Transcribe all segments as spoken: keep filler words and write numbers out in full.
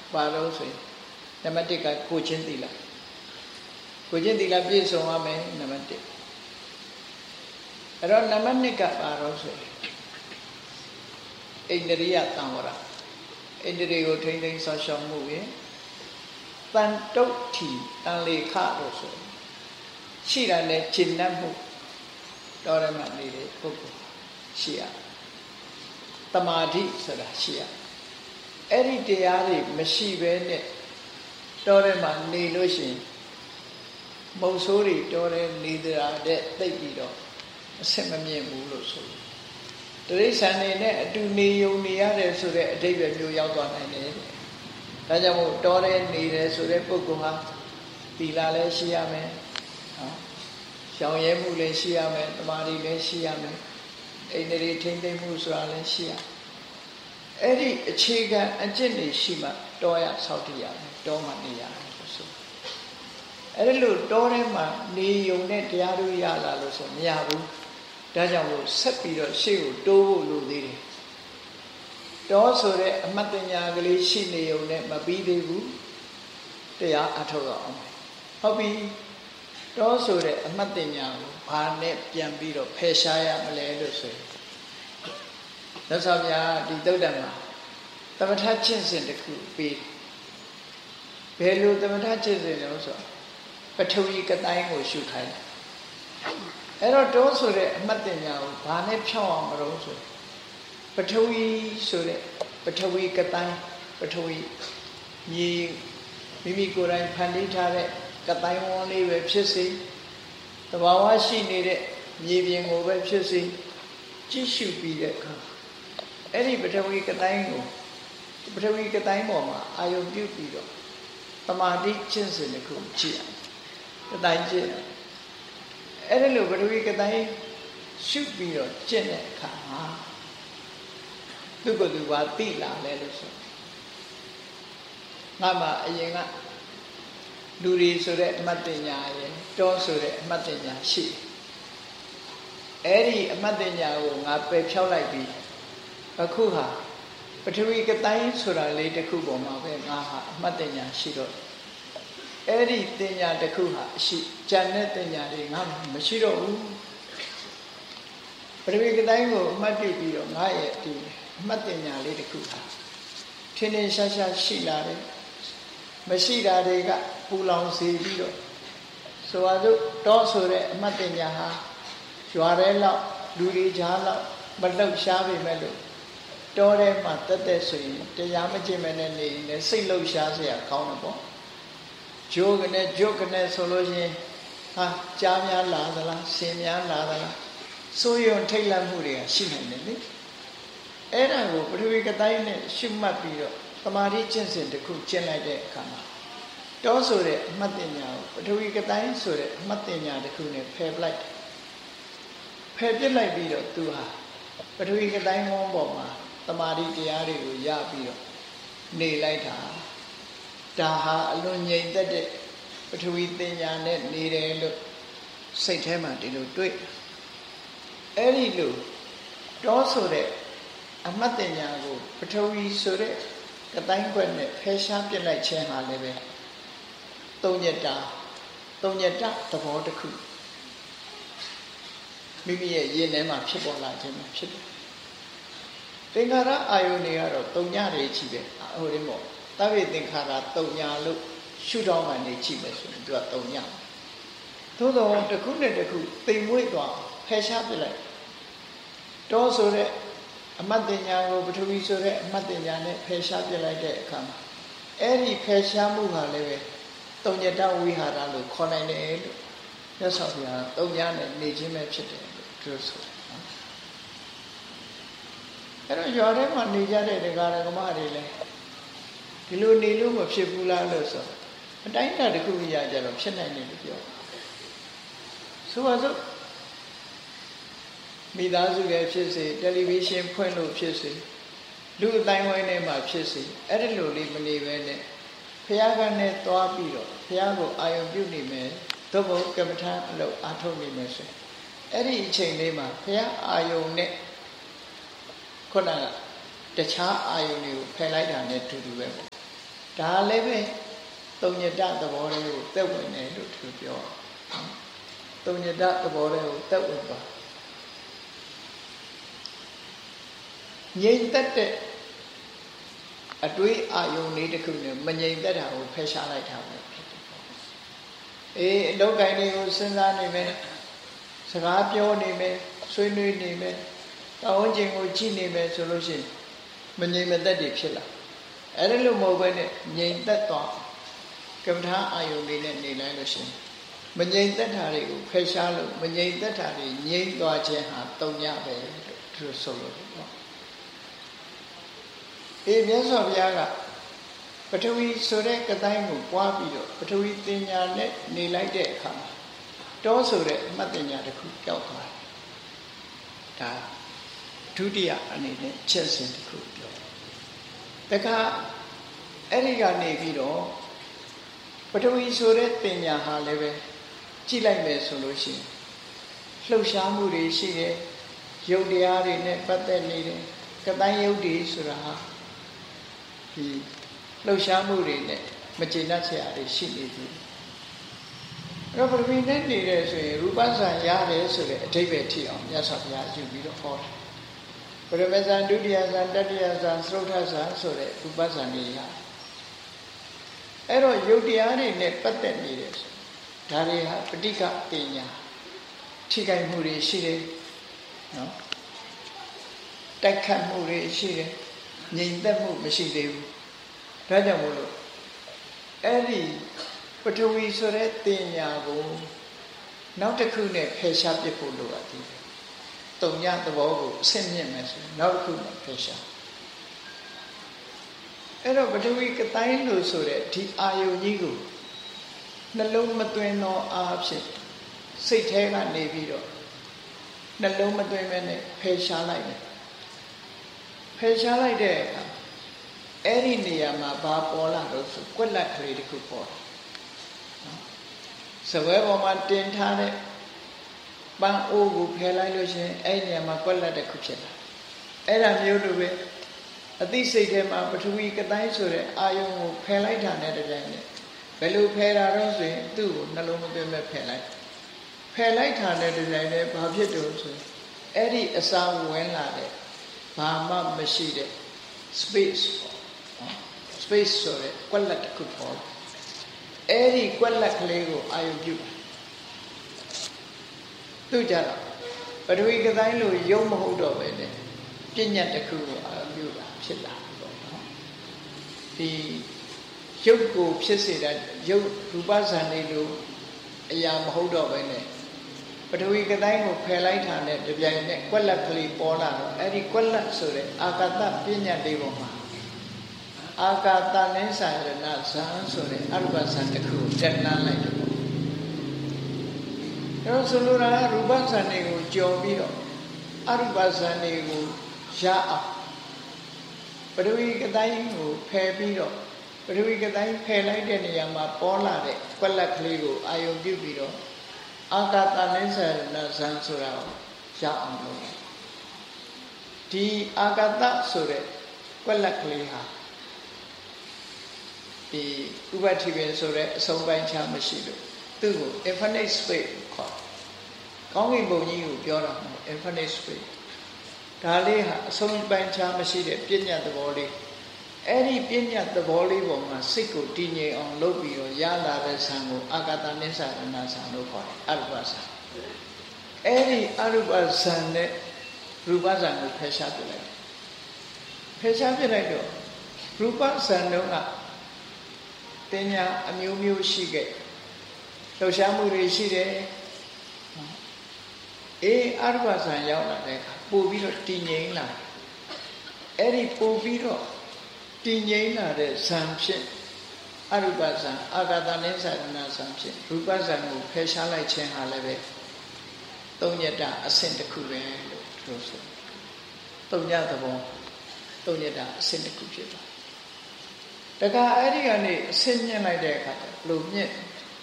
ဘာလို့ဆိုရင်နံပါတ်တစ်ကကိုချင်းသီလကိုချင်းသီလပြည့်စုံရမယ်နံပါတ်တစ်အဲ့တော့နံပါတ်နှစ်ကဘာလို့ဆိုရင်ဣန္ဒြိယတံဝရဣန္ဒြေကိုထိမ့်သိမ်းဆောက်ရှောက်မှုရဲ့တန်တုတ်ထီတန်လေခလို့ဆိုရှိတာနဲ့ကျင့်တတ်မှုတော်ရမနေတဲ့ပုဂ္ဂိုလ်ရှိရတမာတိဆိုတာရှိရအဲ့ဒီတရားတွေမရှိဘဲနဲ့တော်ရမနေလို့ရှိရင်မုံဆိုးတွေတော်တယ်နေတာတဲ့သိပ်ပြီးတော့အဆင်မမြင်ဘူးလို့ဆိုတယ်တိရစ္ဆာန်တွေနဲ့အတူနေုံနေရတယ်ဆိုတဲ့အဓိပ္ပာယ်မျိုးရောက်သွားနိုင်တယ်ဒါကြောင့်မို့တော်တယ်နေတယ်ဆိုတဲ့ပုဂ္ဂိုလ်ဟာသီလလည်းရှိရမယ်နော်ရှောင်ရဲမှုလည်းရှိရမယ်တမာတိလည်းရှိရမယ်အိန္ဒြေထိမ့်သိမ့်မှုဆိုတာလည်းရှိရအဲ့ဒီအခြေခံအကျင့်တွေရှိမှတော်ရဆောက်တည်ရမယ်တော်မှနေရတယ်လို့ဆိုအဲ့ဒီလိုတော်ထဲမှာနေုံနဲ့တရားတို့ရလာလို့ဆိုမရဘူးဒါကြောင့်မို့ဆက်ပြီးတော့ရှေ့ကိုတိုးဖို့လိုသေးတယ်တော်ဆိုတဲ့အမှတ်တညာကလေးရှိနေုံနဲ့မပြီးသေးဘူးတရားအထောက်အောင်ဟုတ်ပြီတော်ဆိုတဲ့အမှတ်တညာကိုဘာနဲ့ပြန်ပြီးတော့ဖယ်ရှားရမလဲလို့ဆိုရင်သက်ဆောင်ပြဒီသုတ်တံမှာသမထကျင့်စဉ်တစ်ခုပြီးဘယ်လိုသမထကျင့်စဉ်လဲဆိုတော့ပထဝီကတိုင်းကိုရှုခိုင်းတယ်အဲ့တော့တောဆိုတဲ့အမှတ်တင်ညာကိုဘာနဲ့ဖြောင်းအောင်မလို့ဆိုပထဝီဆိုတဲ့ပထဝီကတိုင်းပထဝီမြေမိမိကိုယ်တိုင်ဖန်တီးထားတဲ့ကတိုင်းဝန်းလေးပဲဖြစ်စေတဘာဝရှိနေတဲ့မြေပြင်ကိုပဲဖြစ်စေကြည့်ရှုပြီးတဲ့အခါအဲ့ဒီပထဝီကတိုင်းကိုပထဝီကတိုင်းပေါ်မှာအာယုံပြုပြီးတော့တမာတိကျင့်စဉ်တစ်ခုကြည့်ရကတိုင်းကျင့်အဲ့ဒီလိုပထဝီကတိုင်းရှုပြီးတော့ကျင့်တဲ့အခါမှာသူကသူကသိလာလဲလို့ဆိုငါမှအရင်ကလူတွေဆိုတဲ့အမှတ်တင်ညာရယ်တောဆိုတဲ့အမှတ်တင်ညာရှိအဲ့ဒီအမှတ်တင်ညာကိုငါပယ်ဖြောက်လိုက်ပြီးအခုဟာပထဝီကတိုင်းဆိုတာလေးတစ်ခုပေါ်မှာပဲငါဟာအမှတ်တင်ညာရှိတော့အဲ့ဒီတင်ညာတစ်ခုဟာအရှိဉာဏ်နဲ့တင်ညာတွေငါမရှိတော့ဘူးပထဝီကတိုင်းကိုအမှတ်ပြုပြီးတော့ငါရဲ့ဒီအမှတ်တင်ညာလေးတစ်ခုဟာထင်းထင်းရှားရှားရှိလာတယ်မရှိတာတွေကပူလောင်စေပြီးတော့ဆိုပါစို့တောဆိုတဲ့အမှတ်တင်ညာဟာရွာထဲလောက်လူတွေကြားလောက်မလှုပ်ရှားပေမဲ့လို့တောထဲမှာတက်တက်ဆိုရင်တရားမကျင့်မဲ့နဲ့နေရင်စိတ်လှုပ်ရှားเสียကောင်းတယ်ပေါ့ဂျိုးကနေဂျုတ်ကနေဆိုလို့ရှိရင်ဟာကြားများလာသလားဆင်များလာသလားစိုးရုံထိတ်လန့်မှုတွေကရှိနိုင်တယ်လေအဲ့ဒါကိုပထဝီကတိုင်းနဲ့ရှုမှတ်ပြီးတော့သမာဓိကျင့်စဉ်တစ်ခုကျင့်လိုက်တဲ့အခါမှာတောဆိုတဲ့အမှတ်တင်ညာကိုပထဝီကတိုင်းဆိုတဲ့အမှတ်တင်ညာတစ်ခုနဲ့ဖယ်ပလိုက်ဖယ်ပြစ်လိုက်ပြီးတော့သူဟာပထဝီကတိုင်းဝန်းပေါ်မှာသမာဓိတရားတွေကိုရပြီးတော့နေလိုက်တာဒါဟာအလွန်ငြိမ်သက်တဲ့ပထဝီတင်ညာနဲ့နေတယ်လို့စိတ်ထဲမှာဒီလိုတွေ့အဲ့ဒီလိုတောဆိုတဲ့အမှတ်တင်ညာကိုပထဝီဆိုတဲ့ကတိုင်းခွက်နဲ့ဖယ်ရှားပြစ်လိုက်ခြင်းဟာလည်းပဲသုံးညတာသုံးညတာသဘောတစ်ခုမိမိရဲ့ရင်ထဲမှာဖြစ်ပေါ်လာခြင်းဖြစ်တယ်သင်္ခါရအာယုန်တွေကတော့သုံးညတွေချီပဲဟိုဒီမို့တဝိသင်္ခါရသုံးညလို့ရှုထောင့်မှနေချီမယ်ဆိုရင်သူကသုံးညသို့တော့တစ်ခုနဲ့တစ်ခုတိမ်မွေ့သွားဖယ်ရှားပြစ်လိုက်တောဆိုတဲ့အမှတ်တင်ညာကိုပထဝီဆိုတဲ့အမှတ်တင်ညာနဲ့ဖယ်ရှားပြစ်လိုက်တဲ့အခါမှာအဲ့ဒီဖယ်ရှားမှုဟာလည်းပဲသုံးညတဝိဟာရလို့ခေါ်နိုင်တယ်လို့မြတ်စွာဘုရားသုံးညနဲ့နေခြင်းပဲဖြစ်တယ်လို့ပြောဆိုတယ်နော်အဲ့တော့ရွာထဲမှာနေကြတဲ့ဒကာဒကမတွေလည်းဒီလိုနေလို့မဖြစ်ဘူးလားလို့ဆိုအတိုင်းအတာတစ်ခုရကြတော့ဖြစ်နိုင်တယ်လို့ပြောဆိုပါစို့မိသားစုရဲ့ဖြစ်စေတယ်လီဗီရှင်းဖွင့်လို့ဖြစ်စေလူအတိုင်းဝိုင်းထဲမှာဖြစ်စေအဲ့ဒီလိုလေးမနေပဲနဲ့ဘုရားကနဲ့သွားပြီးတော့ဘုရားကိုအာရုံပြုနေမယ်သို့မဟုတ်ကမ္မထာအလုပ်အားထုတ်နေမယ်ဆိုအဲ့ဒီအချိန်လေးမှာဘုရားအာယုံနဲ့ခုနကတခြားအာယုံတွေကိုဖယ်လိုက်တာနဲ့တူတူပဲပေါ့တဒါလည်းပဲသုံးညတသဘောလေးကိုတက်ဝင်တယ်လို့သူပြောသုံးညတသဘောလေးကိုတက်ဝင်ပါငြိမ်သက်တဲ့အတွေးအာယုန်လေးတစ်ခုနဲ့မငြိမ်သက်တာကိုဖယ်ရှားလိုက်တာပဲဖြစ်တယ်ပေါ့အေးအလုပ်ကိုင်းလေးကိုစဉ်းစားနေမယ်စကားပြောနေမယ်ဆွေးနွေးနေမယ်တောင်းကျင်ကိုကြည့်နေမယ်ဆိုလို့ရှိရင်မငြိမ်မသက်တွေဖြစ်လာအဲ့ဒါလို့မဟုတ်ဘဲနဲ့ငြိမ်သက်သွားကမ္မထာအာယုန်လေးနဲ့နေလိုက်လို့ရှိရင်မငြိမ်သက်တာတွေကိုဖယ်ရှားလို့မငြိမ်သက်တာတွေငြိမ်သွားခြင်းဟာတုံညပဲလို့သူဆိုလို့ပေါ့အေးမြတ်စွာဘုရားကပထဝီဆိုတဲ့ကတိုင်းကိုပွားပြီးတော့ပထဝီတင်ညာနဲ့နေလိုက်တဲ့အခါမှာတောဆိုတဲ့အမှတ်တင်ညာတစ်ခုကြောက်သွားတယ်ဒါဒုတိယအနေနဲ့ချက်စဉ်တစ်ခုပြောတခါအဲ့ဒီကနေပြီးတော့ပထဝီဆိုတဲ့တင်ညာဟာလည်းပဲကြည့်လိုက်မယ်ဆိုလို့ရှိရင်လှုပ်ရှားမှုတွေရှိတယ်ရုပ်တရားတွေနဲ့ပတ်သက်နေတယ်ကတိုင်းရုပ်တွေဆိုတာဟာဒီလှုပ်ရှားမှုတွေနဲ့မကျေနပ်စရာတွေရှိနေပြီအဲ့တော့ပထဝီနဲ့နေတယ်ဆိုရင်ရူပဇာရတယ်ဆိုတဲ့အဓိပ္ပာယ်ထိအောင်မြတ်စွာဘုရားယူပြီးတော့ဟောတယ်ပရမဇန်ဒုတိယဇန်တတိယဇန်သရုတ်ထဇန်ဆိုတဲ့ရူပဇာနေရအဲ့တော့ယုတ်တရားတွေနဲ့ပတ်သက်နေတယ်ဆိုဒါတွေဟာပဋိက္ခပညာထိခိုက်မှုတွေရှိတယ်နော်တိုက်ခတ်မှုတွေရှိတယ်ငြိမ်သက်မှုမရှိသေးဘူးဒါကြောင့်မို့လို့အဲ့ဒီပထဝီဆိုတဲ့တင်ညာကိုနောက်တစ်ခုနဲ့ဖယ်ရှားပစ်ဖို့လိုအပ်တယ်တုံညသဘောကိုအဆင့်မြင့်မယ်ဆိုနောက်တစ်ခုနဲ့ဖယ်ရှားအဲ့တော့ပထဝီကတိုင်းလို့ဆိုတဲ့ဒီအာယုန်ကြီးကိုနှလုံးမသွင်းသောအားဖြင့်စိတ်ထဲကနေပြီးတော့နှလုံးမသွင်းမဲနဲ့ဖယ်ရှားလိုက်တယ်ဖယ်ရှားလိုက်တဲ့အခါအဲ့ဒီနေရာမှာဘာပေါ်လာလို့ဆိုကွက်လက်ကလေးတစ်ခုပေါ်တယ်စပွဲပေါ်မှာတင်ထားတဲ့ပန်းအိုးကိုဖယ်လိုက်လို့ရှိရင်အဲ့ဒီနေရာမှာကွက်လက်တစ်ခုဖြစ်လာအဲ့ဒါမျိုးလိုပဲအသိစိတ်ထဲမှာပထဝီကတိုင်းဆိုတဲ့အာယုံကိုဖယ်လိုက်တာနဲ့တပြိုင်နက်ဘယ်လိုဖယ်တာတော့ဆိုရင်သူ့ကိုနှလုံးမသွင်းမဲ့ဖယ်လိုက်ဖယ်လိုက်တာနဲ့တပြိုင်နက်ဘာဖြစ်တော့ဆိုရင်အဲ့ဒီအစာဝင်လာတဲ့ဘာမှမရှိတဲ့ space ပေါ့နော် space ဆိုတဲ့ကွက်လက်တစ်ခုပေါ်အဲ့ဒီကွက်လက်ကလေးကိုအာယုပြုသူကြတော့ပထဝီကတိုင်းလို့ယုံမဟုတ်တော့ပဲနဲ့ပညာတစ်ခုကိုအာယုပြုတာဖြစ်လာပေါ့နော်ဒီရုပ်ကိုဖြစ်စေတဲ့ရုပ်ရူပဇာနေလို့အရာမဟုတ်တော့ပဲနဲ့ပထဝီကတိုင်းကိုဖယ်လိုက်တာနဲ့တပြိုင်နက်ကွက်လက်ကလေးပေါ်လာတော့အဲ့ဒီကွက်လက်ဆိုတဲ့အာကာသပညာလေးပေါ်မှာအာကာသနိစ္စရဏဇံဆိုတဲ့အရူပဇံတစ်ခုတက်လှမ်းလိုက်တယ်ပေါ့အဲတော့ဆိုလိုတာကရူပဇံတွေကိုကြော်ပြီးတော့အရူပဇံတွေကိုရအောင်ပထဝီကတိုင်းကိုဖယ်ပြီးတော့ပထဝီကတိုင်းဖယ်လိုက်တဲ့နေရာမှာပေါ်လာတဲ့ကွက်လက်ကလေးကိုအာယုံပြုပြီးတော့အာကာသနိစ္စရဏဇံဆိုတာကိုရအောင်လုပ်ဒီအာကာသဆိုတဲ့ကွက်လက်ကလေးဟာဒီဥပတိပင်ဆိုတဲ့အဆုံးပိုင်းခြားမရှိလို့သူ့ကို infinite space ခေါ်ကောင်းကင်ဘုံကြီးကိုပြောတာမဟုတ် infinite space ဒါလေးဟာအဆုံးပိုင်းခြားမရှိတဲ့ပြဉ္ညာသဘောလေးအဲ့ဒီပြဉ္ညာသဘောလေးပေါ်မှာစိတ်ကိုတည်ငြိမ်အောင်လုပ်ပြီးတော့ရလာတဲ့ဇံကိုအာကာသနိစ္စရဏဇံလို့ခေါ်တယ်အရူပဇံအဲ့ဒီအရူပဇံနဲ့ရူပဇံကိုဖယ်ရှားပြလိုက်ဖယ်ရှားပြလိုက်တော့ရူပဇံတော့ကတင်ညာအမျိုးမျိုးရှိခဲ့လှုပ်ရှားမှုတွေရှိတယ်အေးအရူပဇံရောက်လာတဲ့အခါပို့ပြီးတော့တည်ငြိမ်လာအဲ့ဒီပို့ပြီးတော့တည်ငြိမ်လာတဲ့ဇံဖြစ်အရူပဇံအာဂတနိစ္စရဏဇံဖြစ်ရူပဇံကိုဖယ်ရှားလိုက်ခြင်းဟာလည်းပဲသုံးညတအဆင့်တစ်ခုပဲလို့ပြောဆိုသုံးညသဘောသုံးညတအဆင့်တစ်ခုဖြစ်သွားတခါအဲ့ဒီကနေအဆင့်မြင့်လိုက်တဲ့အခါဘလို့မြင့်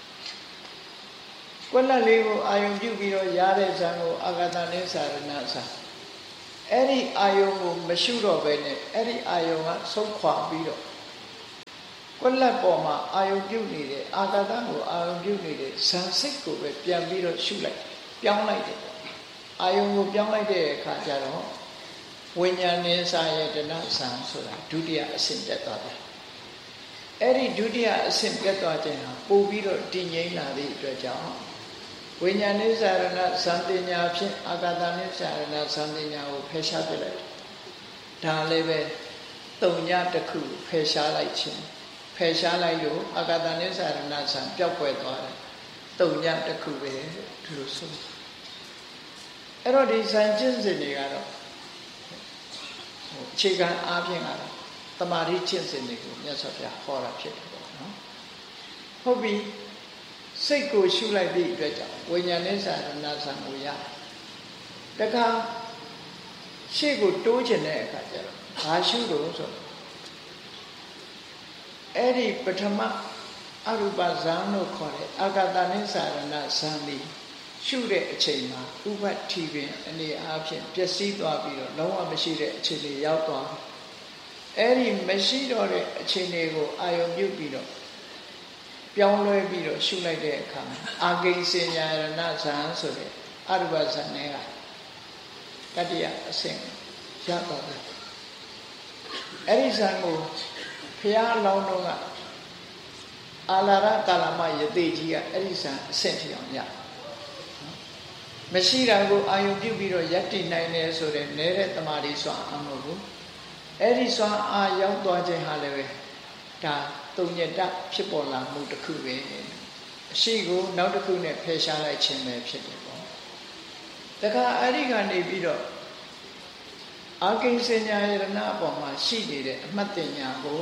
ကွက်လက်လေးကိုအာယုံပြုပြီးတော့ရတဲ့ဇံကိုအာဂတနိစ္စရဏဇံအဲ့ဒီအာယုံကိုမရှုတော့ပဲနဲ့အဲ့ဒီအာယုံကဆုံးခွာပြီးတော့ကွကွက်လက်ပေါ်မှာအာယုံပြုတ်နေတဲ့အာဂတကိုအာယုံပြုတ်နေတဲ့ဇန်စိတ်ကိုပဲပြန်ပြီးတော့ရှုလိုက်ပြောင်းလိုက်တယ်အာယုံကိုပြောင်းလိုက်တဲ့အခါကျတော့ဝိညာဉ်နဲ့စာယတနာဇန်ဆိုတာဒုတိယအဆင့်တက်သွားတယ်အဲ့ဒီဒုတိယအဆင့်တက်သွားခြင်းဟာပို့ပြီးတော့တည်ငြိမ်လာသည့်အတွက်ကြောင့်ဝိညာဉ်နဲ့စာရဏဇန်တင်ညာဖြင့်အာဂတနဲ့စာရဏဇန်တင်ညာကိုဖယ်ရှားပြလိုက်ဒါလည်းပဲတုံညတစ်ခုဖယ်ရှားလိုက်ခြင်းဖယ်ရှားလိုက်လို့အာဂတနဲ့စာရဏဇန်ပျောက်ကွယ်သွားတယ်တုံညတစ်ခုပဲဒီလိုဆိုအဲ့တော့ဒီဇန်ကျင့်စဉ်တွေကတော့အခြေခံအားဖြင့်ကတော့တမာတိကျင့်စဉ်တွေကိုမြတ်စွာဘုရားဟောတာဖြစ်တယ်ပေါ့နော်ဟုတ်ပြီစိတ်ကိုရှုလိုက်သည့်အတွက်ကြောင့်ဝိညာဉ်နဲ့စာရဏဇန်ကိုရတခါရှေ့ကိုတိုးချင်တဲ့အခါကျတော့ဘာရှုလို့ဆိုအဲ့ဒီပထမအရူပဇန်လို့ခေါ်တဲ့အာဂတနဲ့စာရဏဇန်ဒီရှုတဲ့အချိန်မှာဥပ္ပတ္တိပင်အနေအားဖြင့်ပျက်စီးသွားပြီးတော့လုံးဝမရှိတဲ့အခြေအနေရောက်သွားတယ်အဲ့ဒီမရှိတော့တဲ့အခြေအနေကိုအာယုံပြုပြီးတော့ပြောင်းလဲပြီးတော့ရှုလိုက်တဲ့အခါမှာအာဂိဉ္စညာရဏဇန်ဆိုတဲ့အရူပဇန်နဲ့ကတတိယအဆင့်ရတော့တယ်အဲ့ဒီဇန်ကိုဘုရားအလောင်းတော်ကအာလာရကာလမယတိကြီးကအဲ့ဒီဇန်အဆင့်ထီအောင်ရမရှိတာကိုအာယုံပြုပြီးတော့ယက်တည်နိုင်တယ်ဆိုတဲ့နေတဲ့တမာတိစွမ်းအမှုကိုအဲ့ဒီစွမ်းအားရောက်သွားခြင်းဟာလည်းပဲဒါတုံညတဖြစ်ပေါ်လာမှုတစ်ခုပဲအရှိကိုနောက်တစ်ခုနဲ့ဖယ်ရှားလိုက်ခြင်းပဲဖြစ်တယ်ပေါ့တခါအဲ့ဒီကနေပြီးတော့အာဂိဉ္စညာယရဏအပေါ်မှာရှိနေတဲ့အမှတ်တင်ညာကို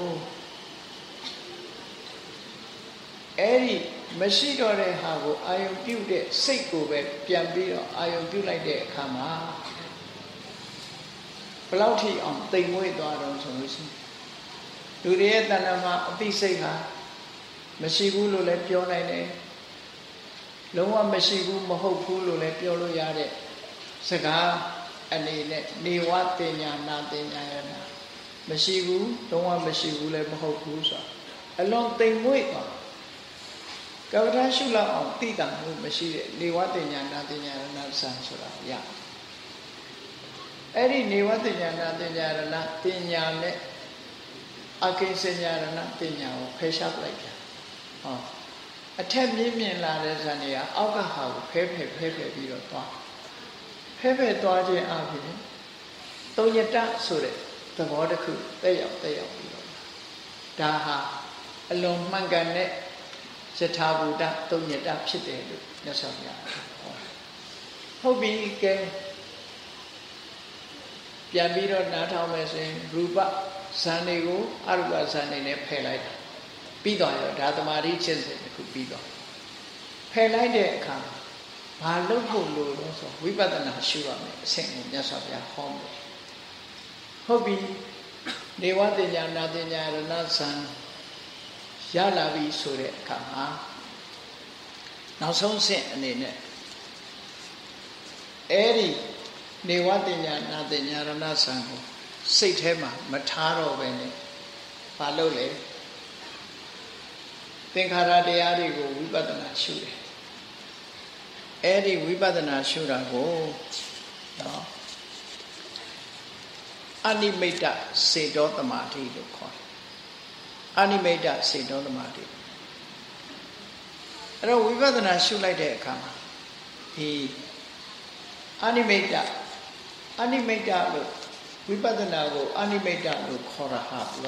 အဲ့ဒီမရှိတော့တဲ့ဟာကိုအာယုံပြုတဲ့စိတ်ကိုပဲပြန်ပြီးတော့အာယုံပြုလိုက်တဲ့အခါမှာဘယ်လောက်ထိအောင်တိမ်မွေ့သွားတော့ဆိုလို့ရှိရင်လူတွေရဲ့တဏ္ဍာမှာအသိစိတ်ဟာမရှိဘူးလို့လည်းပြောနိုင်တယ်လုံးဝမရှိဘူးမဟုတ်ဘူးလို့လည်းပြောလို့ရတဲ့စကားအနေနဲ့နေဝတင်ညာနာတင်ညာရနာမရှိဘူးလုံးဝမရှိဘူးလည်းမဟုတ်ဘူးဆိုတာအလွန်တိမ်မွေ့သွားကဝဋ္ဌရှုလောက်အောင်သိတာမှုမရှိတဲ့နေဝတင်ညာနာတင်ညာရနာဇန်ဆိုတာရအဲ့ဒီနေဝတင်ညာနာတင်ညာရနာတင်ညာနဲ့အကိဉ္စညာရဏတင်ညာကိုဖယ်ရှားလိုက်ပြန်ဟောအထက်မြင့်မြင့်လာတဲ့ဇန်တွေကအောက်ကဟာကိုဖဲဖဲဖဲဖဲပြီးတော့သွားဖဲဖဲသွားခြင်းအပြင်သုံးညတဆိုတဲ့သဘောတစ်ခုတက်ရောက်တက်ရောက်ပြီးတော့ဒါဟာအလွန်မှန်ကန်တဲ့ယထာဘူတသုံးညတဖြစ်တယ်လို့မြတ်စွာဘုရားဟောဟုတ်ပြီကဲပြန်ပြီးတော့နားထောင်မယ်ဆိုရင်ရူပဇန်တွေကိုအရူပဇန်တွေနဲ့ဖယ်လိုက်တာပြီးတော့ရောဒါသမာဓိကျင့်စဉ်တစ်ခုပြီးတော့ဖယ်လိုက်တဲ့အခါဘာလုပ်ဖို့လို့လဲဆိုဝိပဿနာရှုရမယ်အဆင့်ကိုမြတ်စွာဘုရားဟောတယ်ဟုတ်ပြီနေဝတင်ညာနာတင်ညာရဏဇန်ရလာပြီဆိုတဲ့အခါမှာနောက်ဆုံးဆင့်အနေနဲ့အဲ့ဒီနေဝတင်ညာနာတင်ညာရဏဇန်ကိုစိတ်ထဲမှာမထားတော့ပဲနဲ့ဘာလုပ်လဲသင်္ခါရတရားတွေကိုဝိပဿနာရှုတယ်အဲ့ဒီဝိပဿနာရှုတာကိုနော်အနိမိတ်တစေတောသမာဓိလို့ခေါ်တယ်အနိမိတ်တစေတောသမာဓိအဲ့တော့ဝိပဿနာရှုလိုက်တဲ့အခါမှာဒီအနိမိတ်တအနိမိတ်တလို့ဝိပဿနာကိုအနိမိတ်တလို့ခေါ်ရဟာသူက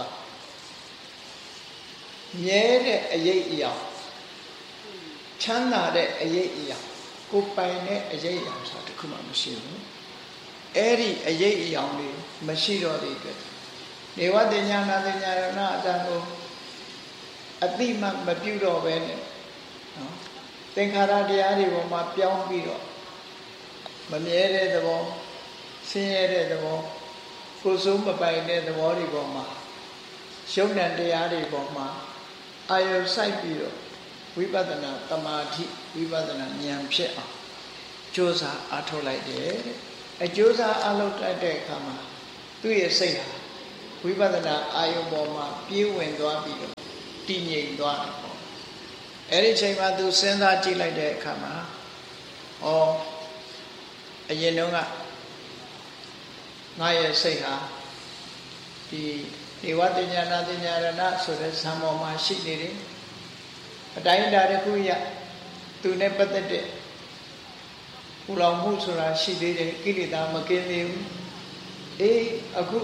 မြဲတဲ့အရေးအရာချမ်းသာတဲ့အရေးအရာကိုပိုင်တဲ့အရေးအရာဆိုတာတခုမှမရှိဘူးအဲ့ဒီအရေးအရာတွေမရှိတော့တဲ့အတွက်နေဝတင်ညာနာတင်ညာရဏအတန်ကိုအတိမမပြုတော့ပဲနဲ့နော်သင်္ခါရတရားတွေပေါ်မှာပြောင်းပြီးတော့မမြဲတဲ့သဘောဆင်းရဲတဲ့သဘောကိုယ်စိုးမပိုင်တဲ့သဘောတွေပေါ်မှာရှုံ့တဲ့တရားတွေပေါ်မှာအာယုစိုက်ပြီးတော့ဝိပဿနာတမာတိဝိပဿနာဉာဏ်ဖြစ်အောင်ကြိုးစားအားထုတ်လိုက်တယ်အကြိုးစားအားထုတ်တတ်တဲ့အခါမှာသူ့ရဲ့စိတ်ဟာဝိပဿနာအာယုပေါ်မှာပြေးဝင်သွားပြီးတော့တည်ငြိမ်သွားတယ်ပေါ့အဲ့ဒီချိန်မှာသူစဉ်းစားကြည့်လိုက်တဲ့အခါမှာဩအရင်တုန်းကငါရဲ့စိတ်ဟာဒီဒေဝတညာနာတညာရဏဆိုတဲ့ဇံပေါ်မှာရှိနေတယ်အတိုင်းအတာတစ်ခုရသူနဲ့ပတ်သက်တဲ့ပူလောင်မှုဆိုတာရှိသေးတယ်ကိလေသာမကင်းသေးဘူးအေးအခု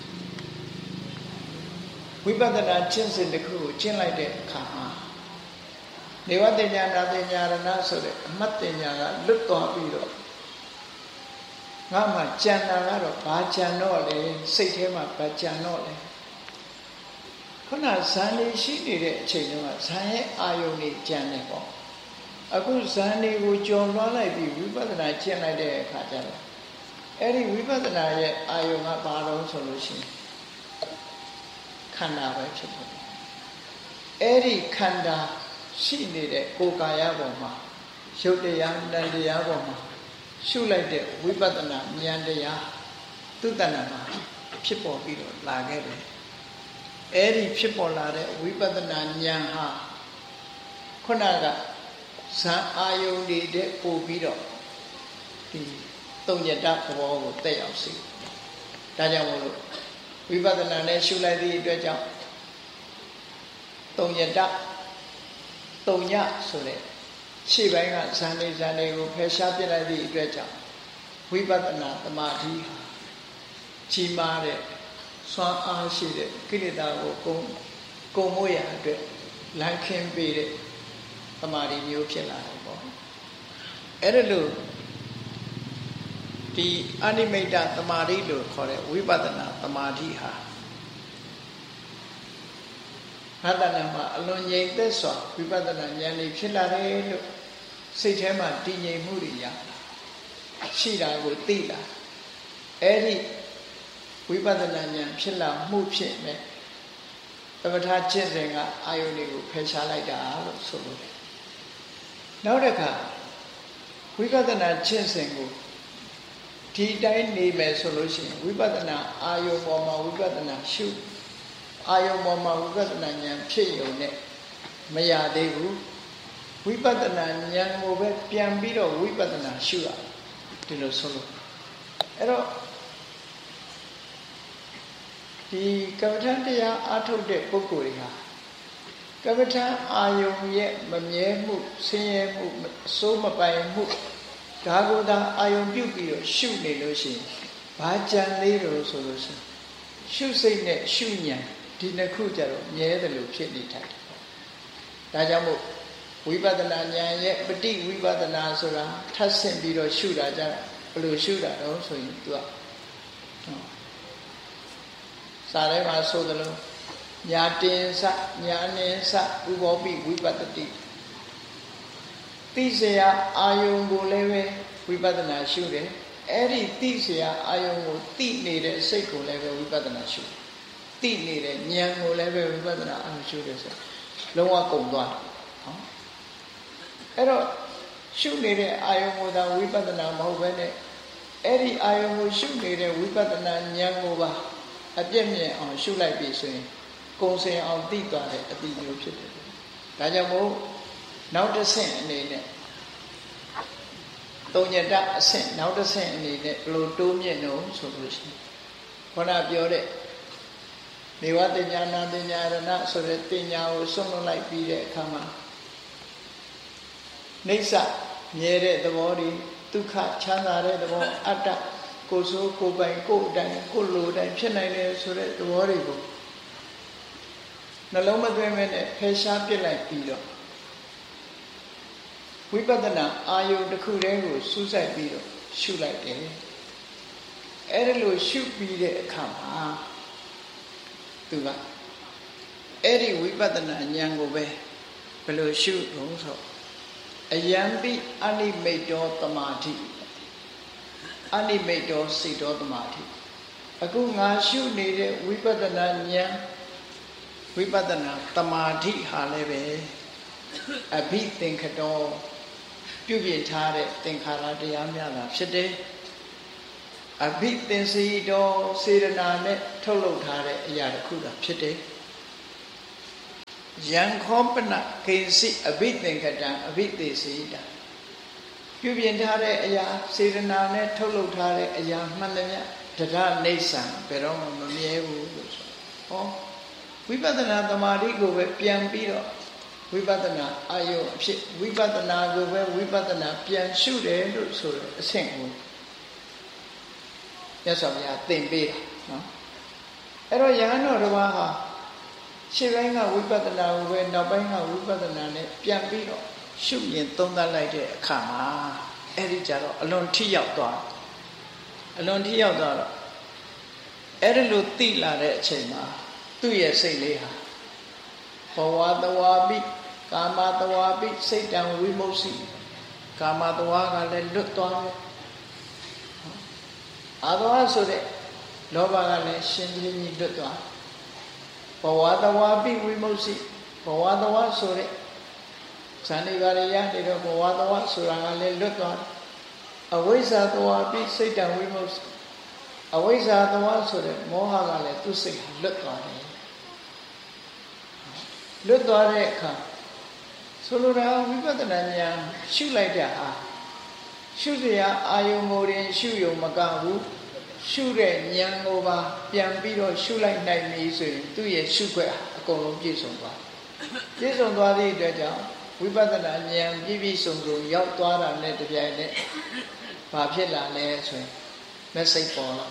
ဝိပဿနာကျင့်စဉ်တစ်ခုကိုကျင့်လိုက်တဲ့အခါမှာဒေဝတညာနာတညာရဏဆိုတဲ့အမှတ်တညာကလွတ်သွားပြီးတော့ငါမှကြံတာကတော့ဘာကြံတော့လဲစိတ်ထဲမှာဘာကြံတော့လဲခုနဇန်လေးရှိနေတဲ့အချိန်တုန်းကဇန်ရဲ့အာယုန်တွေကြံနေပေါ့အခုဇန်တွေကိုကြော်လွှမ်းလိုက်ပြီးဝိပဿနာကျင့်လိုက်တဲ့အခါကျတော့အဲ့ဒီဝိပဿနာရဲ့အာယုန်ကဘာလို့ဆိုလို့ရှိရင်ခန္ဓာပဲဖြစ်တယ်အဲ့ဒီခန္ဓာရှိနေတဲ့ကိုယ်ကာယပေါ်မှာရုပ်တရားနံတရားပေါ်မှာရှုလိုက်တဲ့ဝိပဿနာဉာဏ်တရားသူတဏ္ဍာမှာဖြစ်ပေါ်ပြီးတော့လာခဲ့တယ်အဲ့ဒီဖြစ်ပေါ်လာတဲ့ဝိပဿနာဉာဏ်ဟာခုနကဇံအာယုန်တွေတဲ့ပို့ပြီးတော့ဒီသုံးညတသဘောကိုတက်ရောက်စေဒါကြောင့်မို့လို့ဝိပဿနာနဲ့ရှုလိုက်သည့်အတွက်ကြောင့်သုံးညတသုံးညဆိုတဲ့ရှေ့ပိုင်းကဇန်လေးဇန်လေးကိုဖယ်ရှားပြလိုက်သည့်အတွက်ကြောင့်ဝိပဿနာသမာဓိကြီးမားတဲ့စွမ်းအားရှိတဲ့ကိလေသာကိုကုန်ကုန်မို့ရအတွက်လမ်းခင်းပေးတဲ့သမာဓိမျိုးဖြစ်လာတယ်ပေါ့အဲ့ဒါလို့ဒီအနိမိတ်တသမာဓိလို့ခေါ်တဲ့ဝိပဿနာသမာဓိဟာငါတဏ္ဍာမှာအလွန်ငြိမ်သက်စွာဝိပဿနာဉာဏ်လေးဖြစ်လာတယ်လို့စိတ်ထဲမှာတည်ငြိမ်မှုတွေရရှိတာကိုသိလာအဲ့ဒီဝိပဿနာဉာဏ်ဖြစ်လာမှုဖြစ်နဲ့သမထကျင့်စဉ်ကအာယုန်တွေကိုဖယ်ရှားလိုက်တာလို့ဆိုလို့နောက်တစ်ခါဝိပဿနာကျင့်စဉ်ကိုဒီတိုင်းနေမယ်ဆိုလို့ရှိရင်ဝိပဿနာအာယုန်ပေါ်မှာဝိပဿနာရှုအာယုန်ပေါ်မှာဝိပဿနာဉာဏ်ဖြစ်ရုံနဲ့မရသေးဘူးဝိပဿနာဉာဏ်ကိုပဲပြန်ပြီးတော့ဝိပဿနာရှုရဒီလိုဆိုလို့အဲ့တော့ဒီကမ္မထံတရားအားထုတ်တဲ့ပုဂ္ဂိုလ်တွေဟာကမ္မထံအာယုံရဲ့မမြဲမှုဆင်းရဲမှုအစိုးမပိုင်မှုဒါကိုသာအာယုံပြုတ်ပြီးတော့ရှုနေလို့ရှိရင်ဘာကြံသေးလို့ဆိုလို့ရှိရင်ရှုစိတ်နဲ့ရှုဉာဏ်ဒီနှစ်ခုကြတော့မြဲတယ်လို့ဖြစ်နေတယ်ဒါကြောင့်မို့ဝိပဿနာဉာဏ်ရဲ့ပฏิဝိပဿနာဆိုတာထပ်ဆင့်ပြီးတော့ရှုတာကြတာဘယ်လိုရှုတာတော့ဆိုရင် तू ကစာထဲမှာဆိုသလိုညာတင်စညာနင်းစဥဘောပိဝိပတ္တိသိเสียအာယုံကိုလည်းပဲဝိပဿနာရှုတယ်အဲ့ဒီသိเสียအာယုံကိုသိနေတဲ့စိတ်ကိုလည်းပဲဝိပဿနာရှုသိနေတဲ့ဉာဏ်ကိုလည်းပဲဝိပဿနာအာရှုတယ်ဆိုလုံးဝကုန်သွားတယ်နော်အဲ့တော့ရှုနေတဲ့အာယုံကိုသာဝိပဿနာမဟုတ်ဘဲနဲ့အဲ့ဒီအာယုံကိုရှုနေတဲ့ဝိပဿနာဉာဏ်ကိုပါအပြည့်မြင်အောင်ရှုလိုက်ပြီဆိုရင်ကုံစင်အောင်သိသွားတဲ့အတိမျိုးဖြစ်တယ်ဒါကြောင့်မို့နောက်တစ်ဆင့်အနေနဲ့သုံးညတအဆင့်နောက်တစ်ဆင့်အနေနဲ့ဘယ်လိုတိုးမြင့်တော့ဆိုလို့ရှိရင်ခေါင်းကပြောတဲ့နေဝတညာနာတညာရဏဆိုတဲ့တင်ညာကိုဆုံးလွတ်လိုက်ပြီးတဲ့အခါမှာနိစ္စမြဲတဲ့သဘောတွေဒုက္ခချမ်းသာတဲ့သဘောအတ္တကိုယ်ဆိုးကိုယ်ပိုင်ကိုယ်အတိုင်းကိုယ်လိုတိုင်းဖြစ်နိုင်တယ်ဆိုတဲ့သဘောတွေကိုနှလုံးမသွင်းမဲ့နဲ့ဖယ်ရှားပြစ်လိုက်ပြီးတော့ဝိပဿနာအာယုတစ်ခုတည်းကိုစူးစိုက်ပြီးတော့ရှုလိုက်တယ်အဲ့ဒါလို့ရှုပြီးတဲ့အခါမှာသူကအဲ့ဒီဝိပဿနာဉာဏ်ကိုပဲဘယ်လိုရှုလို့ဆိုအယံပိအနိမိတ်တောသမာဓိအနိမိတ်တောစိတ်တောသမာဓိအခုငါရှုနေတဲ့ဝိပဿနာဉာဏ်ဝိပဿနာသမာဓိဟာလည်းပဲအဘိသင်္ခတောပြုပြင်ထားတဲ့သင်္ခါရတရားများတာဖြစ်တယ်အဘိသင်္စီတောစေရနာနဲ့ထုတ်လုပ်ထားတဲ့အရာတစ်ခုသာဖြစ်တယ်ယံခောပနခေစီအဘိသင်္ကတံအဘိသေစီတာပြုပြင်ထားတဲ့အရာစေတနာနဲ့ထုတ်လုပ်ထားတဲ့အရာမှန်သမျှတရားနေဆံဘယ်တော့မှမမြဲဘူးလို့ဆိုဟောဝိပဿနာသမာဓိကိုပဲပြန်ပြီးတော့ဝိပဿနာအာယုအဖြစ်ဝိပဿနာကိုပဲဝိပဿနာပြန်ရှုတယ်လို့ဆိုတော့အဆင့်ကိုမြတ်စွာဘုရားသင်ပေးတာနော်အဲ့တော့ယဟန်တော်တစ်ပါးဟာရှေ့ပိုင်းကဝိပဿနာကိုပဲနောက်ပိုင်းကဝိပဿနာနဲ့ပြန်ပြီးတော့ရှုရင်သုံးသပ်လိုက်တဲ့အခါမှာအဲ့ဒီကြတော့အလွန်ထိရောက်သွားအလွန်ထိရောက်သွားတော့အဲ့ဒီလိုသိလာတဲ့အချိန်မှာသူ့ရဲ့စိတ်လေးဟာဘဝတဝါပိကာမတဝါပိစိတ်တံဝိမု ക്തി ကာမတဝါကလည်းလွတ်သွားတယ်အာသဝဆိုတဲ့လောဘကလည်းရှင်းရှင်းကြီးလွတ်သွားဘဝတဝါပိဝိမု ക്തി ဘဝတဝါဆိုတဲ့ဇန်နေပါရရနေတော့ဘဝတဝါဆိုတာကလည်းလွတ်သွားအဝိဇ္ဇာတဝါပိစိတ်တံဝိမု ക്തി အဝိဇ္ဇာတဝါဆိုတဲ့မောဟကလည်းသူ့စိတ်လွတ်သွားတယ်လွတ်သွားတဲ့အခါဆိုလိုတာဝိပဿနာဉာဏ်ရှုလိုက်တာဟာရှုစရာအာယုံကိုရင်ရှုယုံမကဘူးရှုတဲ့ဉာဏ်ကိုပါပြန်ပြီးတော့ရှုလိုက်နိုင်ပြီဆိုရင်သူ့ရဲ့ရှုခွက်အကုန်လုံးပြည့်စုံသွားပြည့်စုံသွားသည့်အတွက်ကြောင့်ဝိပဿနာဉာဏ်ပြည့်ပြည့်စုံစုံရောက်သွားတာနဲ့တပြိုင်နက်ဘာဖြစ်လာလဲဆိုရင်message ပေါ်လာ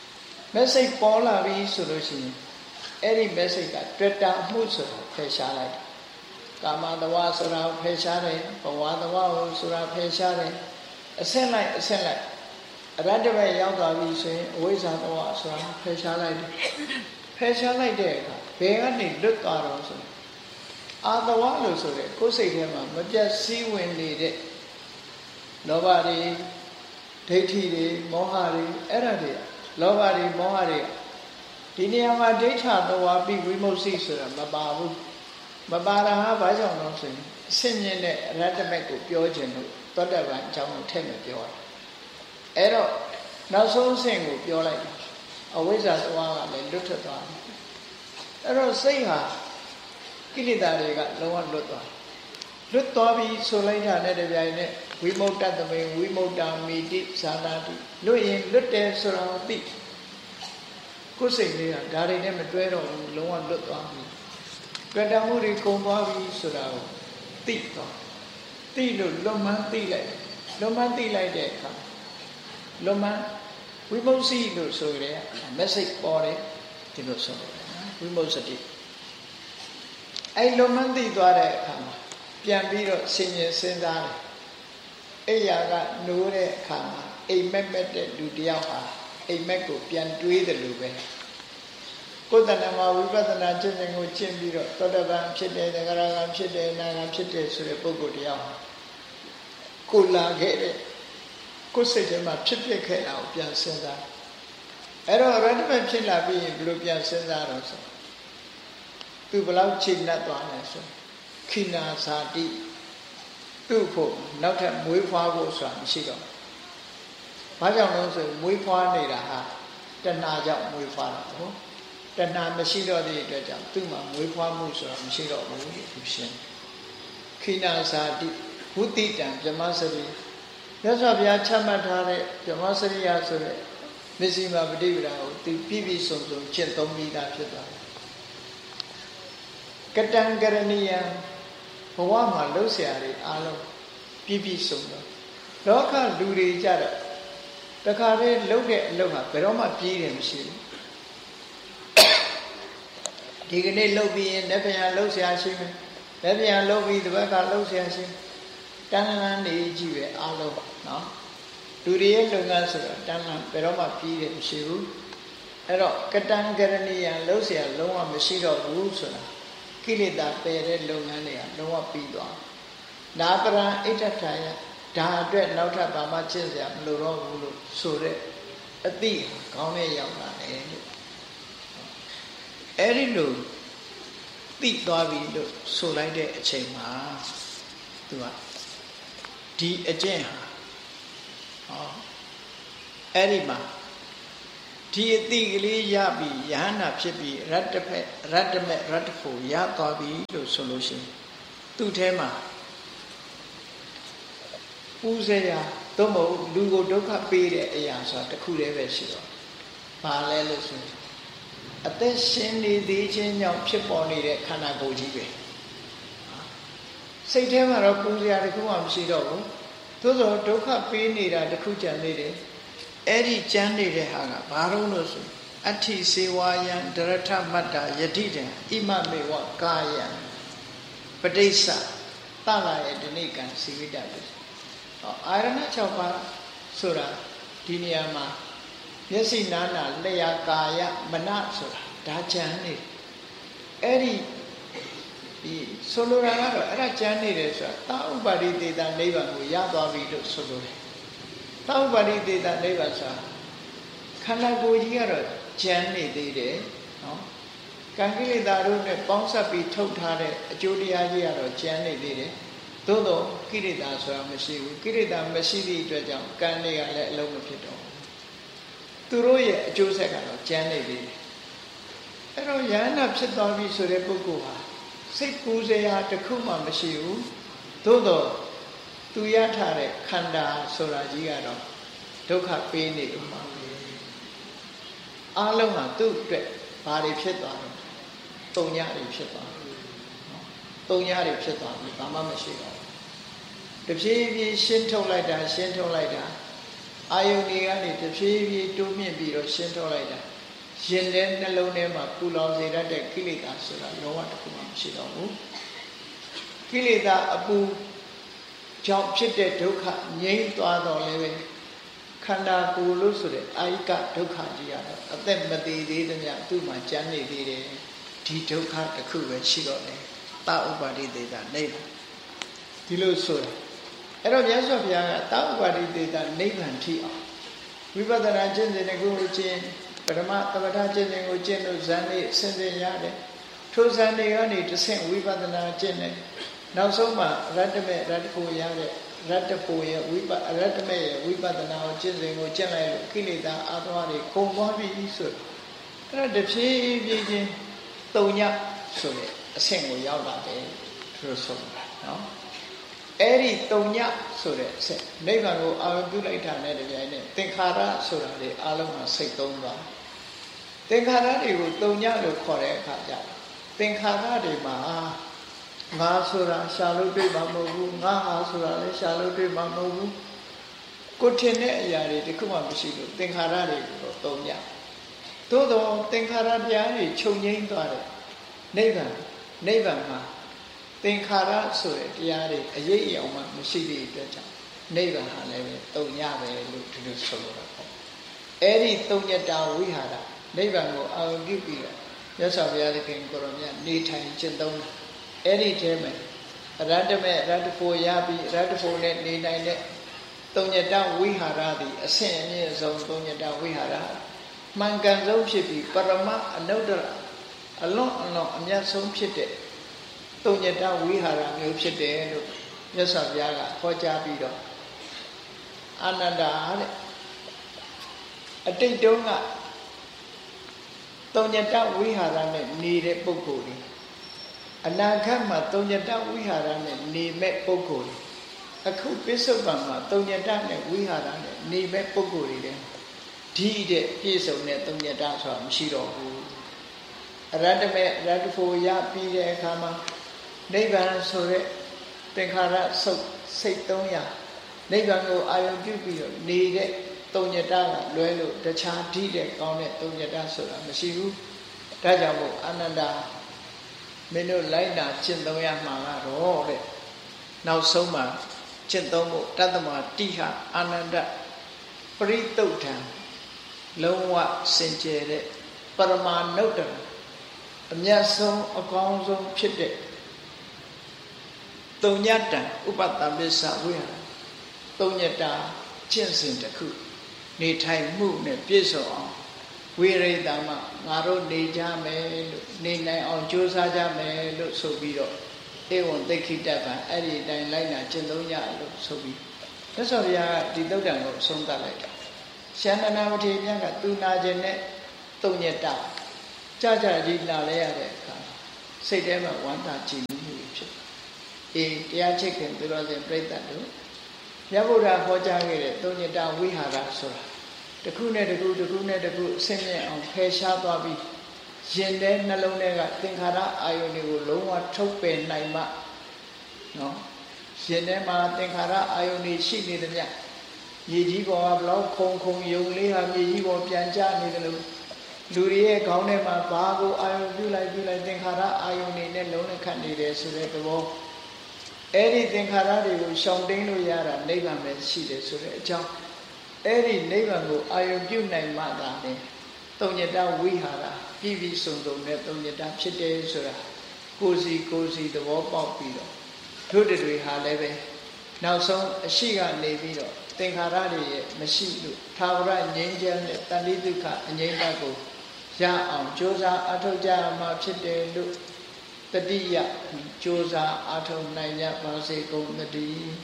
message ပေါ်လာပြီဆိုလို့ရှိရင်အဲ့ဒီ message က Twitter မှုဆိုတာဖယ်ရှားလိုက်ကာမတဝါဆိုတာဖယ်ရှားတယ်ဘဝတဝါဆိုတာဖယ်ရှားတယ်အဆက်လိုက်အဆက်လိုက်အရတ္တဘက်ရောက်သွားပြီဆိုရင်အဝိဇ္ဇာတဝါဆိုတာဖယ်ရှားလိုက်တယ်ဖယ်ရှားလိုက်တဲ့အခါဘယ်ကနေလွတ်သွားတော့ဆိုအာတဝါလို့ဆိုတဲ့ကိုယ်စိတ်ထဲမှာမပြတ်စည်းဝင်နေတဲ့လောဘတွေဒိဋ္ဌိတွေမောဟတွေအဲ့ဒါတွေလောဘတွေမောဟတွေဒီနေရာမှာဒိဋ္ဌာတဝါပိဝိမု ക്തി ဆိုတာမပါဘူးမပါတာဟာဘာကြောင့်လဲဆိုရင်အစစ်မြင့်တဲ့အရတ္တမက်ကိုပြောခြင်းလို့သောတပန်အကြောင်းကိုထည့်မပြောတာအဲ့တော့နောက်ဆုံးအဆင့်ကိုပြောလိုက်တာအဝိဇ္ဇာတဝါကလည်းလွတ်ထွက်သွားတယ်အဲ့တော့စိတ်ဟာကိလေသာတွေကလုံးဝလွတ်သွားလွတ်သွားပြီဆိုလိုက်တာနဲ့တပြိုင်နက်ဝိမု ക്ത တမေဝိမု ക്ത မိတိဇာနာတိလွတ်ရင်လွတ်တယ်ဆိုတာကိုသိကိုယ်စိတ်လေးကဒါတွေနဲ့မတွဲတော့ဘူးလုံးဝလွတ်သွားပြီတွေ့တာမှုတွေကုန်သွားပြီဆိုတာကိုသိတော့သိလို့လွတ်မှန်းသိလိုက်လွတ်မှန်းသိလိုက်တဲ့အခါလွတ်မှန်းဝိမု ക്തി လို့ဆိုရဲ message ပေါ်တယ်ဒီလိုဆိုတယ်ဝိမု ക്തി အဲ့လွတ်မှန်းသိသွားတဲ့အခါမှာပြန်ပြီးတော့ဆင်ញင်စဉ်းစားတယ်အိယာကနိုးတဲ့အခါမှာအိမ်မက်မက်တဲ့လူတယောက်ဟာအိမ်မက်ကိုပြန်တွေးတယ်လို့ပဲကိုယ်တဏ္ဍမှာဝိပဿနာကျင့်စဉ်ကိုကျင့်ပြီးတော့သောတပန်ဖြစ်တယ်သဂရဂံဖြစ်တယ်အနာဂံဖြစ်တယ်ဆိုတဲ့ပုဂ္ဂိုလ်တယောက်ဟာကိုလာခဲ့တဲ့ကိုယ်စိတ်ထဲမှာဖြစ်ဖြစ်ခဲ့တာကိုပြန်စဉ်းစားအဲ့တော့ရတ္တမဖြစ်လာပြီးရင်ဘယ်လိုပြန်စဉ်းစားတော့ဆိုသူဘယ်လောက်ချိန်နှက်သွားလဲဆိုခိနာဇာတိသူ့ဖို့နောက်ထပ်မွေးဖွားဖို့ဆိုတာမရှိတော့ဘာကြောင့်လဲဆိုမွေးဖွားနေတာဟာတဏှာကြောင့်မွေးဖွားတာဟုတ်တဏှာမရှိတော့တဲ့အတွက်ကြောင့်သူ့မှာမွေးဖွားမှုဆိုတာမရှိတော့ဘူးလို့သူရှင်းခိနာဇာတိဝုတိတံဗြဟ္မစရိမြတ်စွာဘုရားချမှတ်ထားတဲ့ဗြဟ္မစရိယဆိုတဲ့မစ္စည်းမပฏิပဒါကိုသူပြည့်ပြည့်စုံစုံကျင့်သုံးပြီးသားဖြစ်သွားတယ်ကတံကရဏီယံဘဝမှာလှုပ်ရှားတွေအားလုံးပြည့်ပြည့်စုံတော့လောကလူတွေကြတော့တခါတည်းလှုပ်တဲ့အလုပ်ဟာဘယ်တော့မှပြေးတယ်မရှိဘူးဒီကနေ့လှုပ်ပြီးရင်လက်ပြန်လှုပ်ရှားရှိမယ်လက်ပြန်လှုပ်ပြီးတစ်ဘက်ကလှုပ်ရှားရှိတန်းလန်းနေကြည့်ပဲအားလုံးနော်လူတွေရဲ့လုပ်ငန်းဆိုတော့တန်းလန်းဘယ်တော့မှပြေးတယ်မရှိဘူးအဲ့တော့ကတံကရဏီယံလှုပ်ရှားလုံးဝမရှိတော့ဘူးဆိုတာကိလေသာပယ်တဲ့လုပ်ငန်းတွေကလုံးဝပြီးသွားနာပရံဣဋ္ဌထာယဒါအတွက်နောက်ထပ်ဘာမှကျင့်စရာမလိုတော့ဘူးလို့ဆိုတဲ့အတိကောင်းတဲ့ရောက်လာတယ်လို့အဲ့ဒီလိုသိသွားပြီလို့ဆိုလိုက်တဲ့အချိန်မှာသူကဒီအကျင့်ဟာဟောအဲ့ဒီမှာဒီအတိကလေးရပြီယဟန္တာဖြစ်ပြီရတ္တဖက်ရတ္တမဲ့ရတ္တဖို့ရသွားပြီလို့ဆိုလို့ရှိရင်သူ့ထဲမှာပူဇေယသို့မဟုတ်လူကိုဒုက္ခပေးတဲ့အရာဆိုတာတစ်ခုတည်းပဲရှိတော့ဘာလဲလို့ဆိုရင်အသက်ရှင်နေသေးခြင်းကြောင့်ဖြစ်ပေါ်နေတဲ့ခန္ဓာကိုယ်ကြီးပဲစိတ်ထဲမှာတော့ပူဇေယတစ်ခုမှမရှိတော့ဘူးသို့သောဒုက္ခပေးနေတာတစ်ခုကြံနေတယ်အဲ့ဒီကြမ်းနေတဲ့ဟာကဘာလို့လို့ဆိုအဋ္ဌိစေဝါယံဒရထမတ္တယတိတံဣမမေဝကာယံပဋိစ္စတလာရဲ့ဒီနေ့ကံစီဝိတ္တပဲဟောအာရဏ၆ပါးဆိုတာဒီနေရာမှာမျက်စိနာနာလျှာကာယမနဆိုတာဒါကြမ်းနေအဲ့ဒီဒီဆိုလိုတာကတော့အဲ့ဒါကြမ်းနေတယ်ဆိုတာသာဥပါရိသေတာနိဗ္ဗာန်ကိုရသွားပြီလို့ဆိုလိုတယ်သာဥပါရိသေတာနိဗ္ဗာန်ဆိုတာခန္ဓာကိုယ်ကြီးကတော့ကြမ်းနေသေးတယ်နော်ကံကိလေသာတို့နဲ့ပေါင်းစပ်ပြီးထုတ်ထားတဲ့အကျိုးတရားကြီးကတော့ကြမ်းနေသေးတယ်သို့တော့ကိလေသာဆိုတာမရှိဘူးကိလေသာမရှိသည့်အတွက်ကြောင့်ကံတွေကလည်းအလုံးမဖြစ်တော့ဘူးသူတို့ရဲ့အကျိုးဆက်ကတော့ကြမ်းနေသေးတယ်အဲ့တော့ယန္တာဖြစ်သွားပြီဆိုတဲ့ပုဂ္ဂိုလ်ဟာစိတ်ပူဇေယတစ်ခုမှမရှိဘူးသို့တော့သူရထားတဲ့ခန္ဓာဆိုတာကြီးကတော့ဒုက္ခပေးနေဥမှာအားလုံးဟာသူ့အတွက်ဘာတွေဖြစ်သွားလဲတုံညတွေဖြစ်သွားတယ်တုံညတွေဖြစ်သွားပြီဘာမှမရှိတော့ဘူးတဖြည်းဖြည်းရှင်းထုတ်လိုက်တာရှင်းထုတ်လိုက်တာအာယုန်တွေကနေတဖြည်းဖြည်းတိုးမြင့်ပြီးတော့ရှင်းထုတ်လိုက်တာရင်ထဲနှလုံးထဲမှာပူလောင်စေတတ်တဲ့ကိလေသာဆိုတာလောဘတစ်ခုမှမရှိတော့ဘူးကိလေသာအပူကြောင့်ဖြစ်တဲ့ဒုက္ခငြိမ်းသွားတော့လည်းပဲခန္ဓာကိုယ်လို့ဆိုတဲ့အာယိကဒုက္ခကြီးရတော့အသက်မသေးသေးသမျှသူ့မှာကြမ်းနေသေးတယ်ဒီဒုက္ခတစ်ခုပဲရှိတော့တယ်သာဥပါတိသေတာနိဗ္ဗာန်ဒီလိုဆိုတာအဲ့တော့မြတ်စွာဘုရားကသာဥပါတိသေတာနိဗ္ဗာန်ထိအောင်ဝိပဿနာကျင့်စဉ်ကိုကျင့်ပရမသမထကျင့်စဉ်ကိုကျင့်လို့ဇန်လေးအစဉ်စဉ်ရတယ်ထိုဇန်တွေကနေတဆင့်ဝိပဿနာကျင့်တယ်နောက်ဆုံးမှာရတ္တမေရတ္တကိုရတဲ့ရတ္တဖို့ရဲ့ဝိပရတ္တမေရဲ့ဝိပဿနာကိုကျင့်စဉ်ကိုကျင့်လိုက်လို့ကိလေသာအာသဝတွေကုန်သွားပြီဆိုအဲ့ဒါတဖြည်းဖြည်းချင်းတုံညဆိုတဲ့အဆင့်ကိုရောက်လာတယ်သူတို့ဆိုတာနော်အဲ့ဒီတုံညဆိုတဲ့အဆင့်နိဗ္ဗာန်ကိုအာရုံပြုလိုက်တာနဲ့တပြိုင်နက်သင်္ခါရဆိုတာတွေအလုံးမှာစိတ်သုံးသွားသင်္ခါရတွေကိုတုံညလို့ခေါ်တဲ့အခါကျသင်္ခါရတွေမှာငါဆိုတာရှာလို့တွေ့မှာမဟုတ်ဘူးငါဟာဆိုတာလည်းရှာလို့တွေ့မှာမဟုတ်ဘူးကိုထင်တဲ့အရာတွေတခုမှမရှိလို့သင်္ခါရတွေကိုတုံညသို့တော့သင်္ခါရတရားတွေချုပ်ငြိမ်းသွားတယ်နိဗ္ဗာန်နိဗ္ဗာန်မှာသင်္ခါရဆိုတဲ့တရားတွေအရေးအယောင်မှမရှိသည့်အတွက်ကြောင့်နိဗ္ဗာန်ဟာလည်းပဲတုံညပဲလို့ဒီလိုဆိုလိုတာပေါ့အဲ့ဒီတုံညတာဝိဟာရနိဗ္ဗာန်ကိုအာရုံပြုပြီးတော့မြတ်စွာဘုရားသခင်ကိုရောမြတ်နေထိုင်ကျင့်သုံးတာအဲ့ဒီထဲမှာရတ္တမေရတ္တဖို့ရပြီးရတ္တဖို့နဲ့နေနိုင်တဲ့တုံညတဝိဟာရသည်အဆင့်အမြင့်ဆုံးတုံညတဝိဟာရမှန်ကန်ဆုံးဖြစ်ပြီးပရမအနုတ္တရအလွန်အလွန်အမြတ်ဆုံးဖြစ်တဲ့တုံညတဝိဟာရမျိုးဖြစ်တယ်လို့မြတ်စွာဘုရားကဟောကြားပြီးတော့အာနန္ဒာတဲ့အတိတ်တုန်းကတုံညတဝိဟာရနဲ့နေတဲ့ပုဂ္ဂိုလ်တွေအနာဂတ်မှာတုံညတဝိဟာရနဲ့နေမဲ့ပုဂ္ဂိုလ်တွေအခုပစ္စုပန်မှာတုံညတနဲ့ဝိဟာရနဲ့နေမဲ့ပုဂ္ဂိုလ်တွေတဲ့ဒီတဲ့ပြည့်စုံတဲ့တုံညတဆိုတာမရှိတော့ဘူးရတ္တမေရတ္တဖို့ရပြီးတဲ့အခါမှာနိဗ္ဗာန်ဆိုတဲ့သင်္ခါရစုပ်စိတ်သုံးရာနိဗ္ဗာန်ကိုအာရုံပြုပြီးတော့နေတဲ့တုံညတကလွဲလို့တခြားဒီတဲ့ကောင်းတဲ့တုံညတဆိုတာမရှိဘူးဒါကြောင့်မို့အာနန္ဒာမင်းတို့လိုက်နာကျင့်သုံးရမှာတော့တဲ့နောက်ဆုံးမှာကျင့်သုံးဖို့တတ္တမတိဟအာနန္ဒပရိသုတ်ထံလုံးဝစင်ကြယ်တဲ့ပရမနုတ္တရအမြတ်ဆုံးအကောင်းဆုံးဖြစ်တဲ့တုံညတံဥပတ္တပစ္စဝိဟာရတုံညတာကျင့်စဉ်တစ်ခုနေထိုင်မှုနဲ့ပြည့်စုံအောင်ဝိရိတမငါတို့နေကြမယ်လို့နေနိုင်အောင်ကြိုးစားကြမယ်လို့ဆိုပြီးတော့ဧဝံသိက္ခိတပံအဲ့ဒီအတိုင်းလိုက်နာကျင့်သုံးကြလို့ဆိုပြီးမြတ်စွာဘုရားကဒီသုတ်တံကိုဆုံးသတ်လိုက်တာရှန္ဒနာမထေရကသူနာခြင်းနဲ့သုံးညတာကြကြကြီးလာလဲရတဲ့အခါစိတ်ထဲမှာဝမ်းသာကြည်နူးမှုဖြစ်အေးတရားချစ်ခင်သူတော်စင်ပြိဿတ်တို့မြတ်ဗုဒ္ဓဟောကြားခဲ့တဲ့သုံးညတာဝိဟာရဆိုတာတစ်ခုနဲ့တစ်ခုတစ်ခုနဲ့တစ်ခုအဆင့်မြင့်အောင်ဖယ်ရှားသွားပြီးရင်ထဲနှလုံးထဲကသင်္ခါရအာယုန်တွေကိုလုံးဝထုတ်ပယ်နိုင်မှနော်ရင်ထဲမှာသင်္ခါရအာယုန်တွေရှိနေတယ်မြတ်မြေကြီးပေါ်ကဘလောက်ခုံခုံယုံလေးဟာမြေကြီးပေါ်ပြန်ကျနေတယ်လို့လူတွေရဲ့ခေါင်းထဲမှာဘာကိုအာယုန်ပြုလိုက်ပြုလိုက်သင်္ခါရအာယုန်တွေနဲ့လုံးနဲ့ခတ်နေတယ်ဆိုတဲ့သဘောအဲ့ဒီသင်္ခါရတွေကိုရှောင်တိန်လို့ရတာနိဗ္ဗာန်ပဲရှိတယ်ဆိုတဲ့အကြောင်းအဲ့ဒီနိဗ္ဗာန်ကိုအာယုန်ပြုနိုင်မှသာလေသုံးညတဝိဟာရပြည့်ပြည့်စုံစုံနဲ့သုံးညတဖြစ်တယ်ဆိုတာကိုယ်စီကိုယ်စီသဘောပေါက်ပြီးတော့တို့တွေဟာလည်းပဲနောက်ဆုံးအရှိကနေပြီးတော့သင်္ခါရတွေရဲ့မရှိလို့သာဝရငြိမ်းချမ်းတဲ့တဏှိဒုက္ခအငြိမ့်တတ်ကိုရအောင်ကြိုးစားအထောက်ကြမှာဖြစ်တယ်လို့တတိယကြိုးစားအထောက်နိုင်ကြပါစေကုန်သတည်း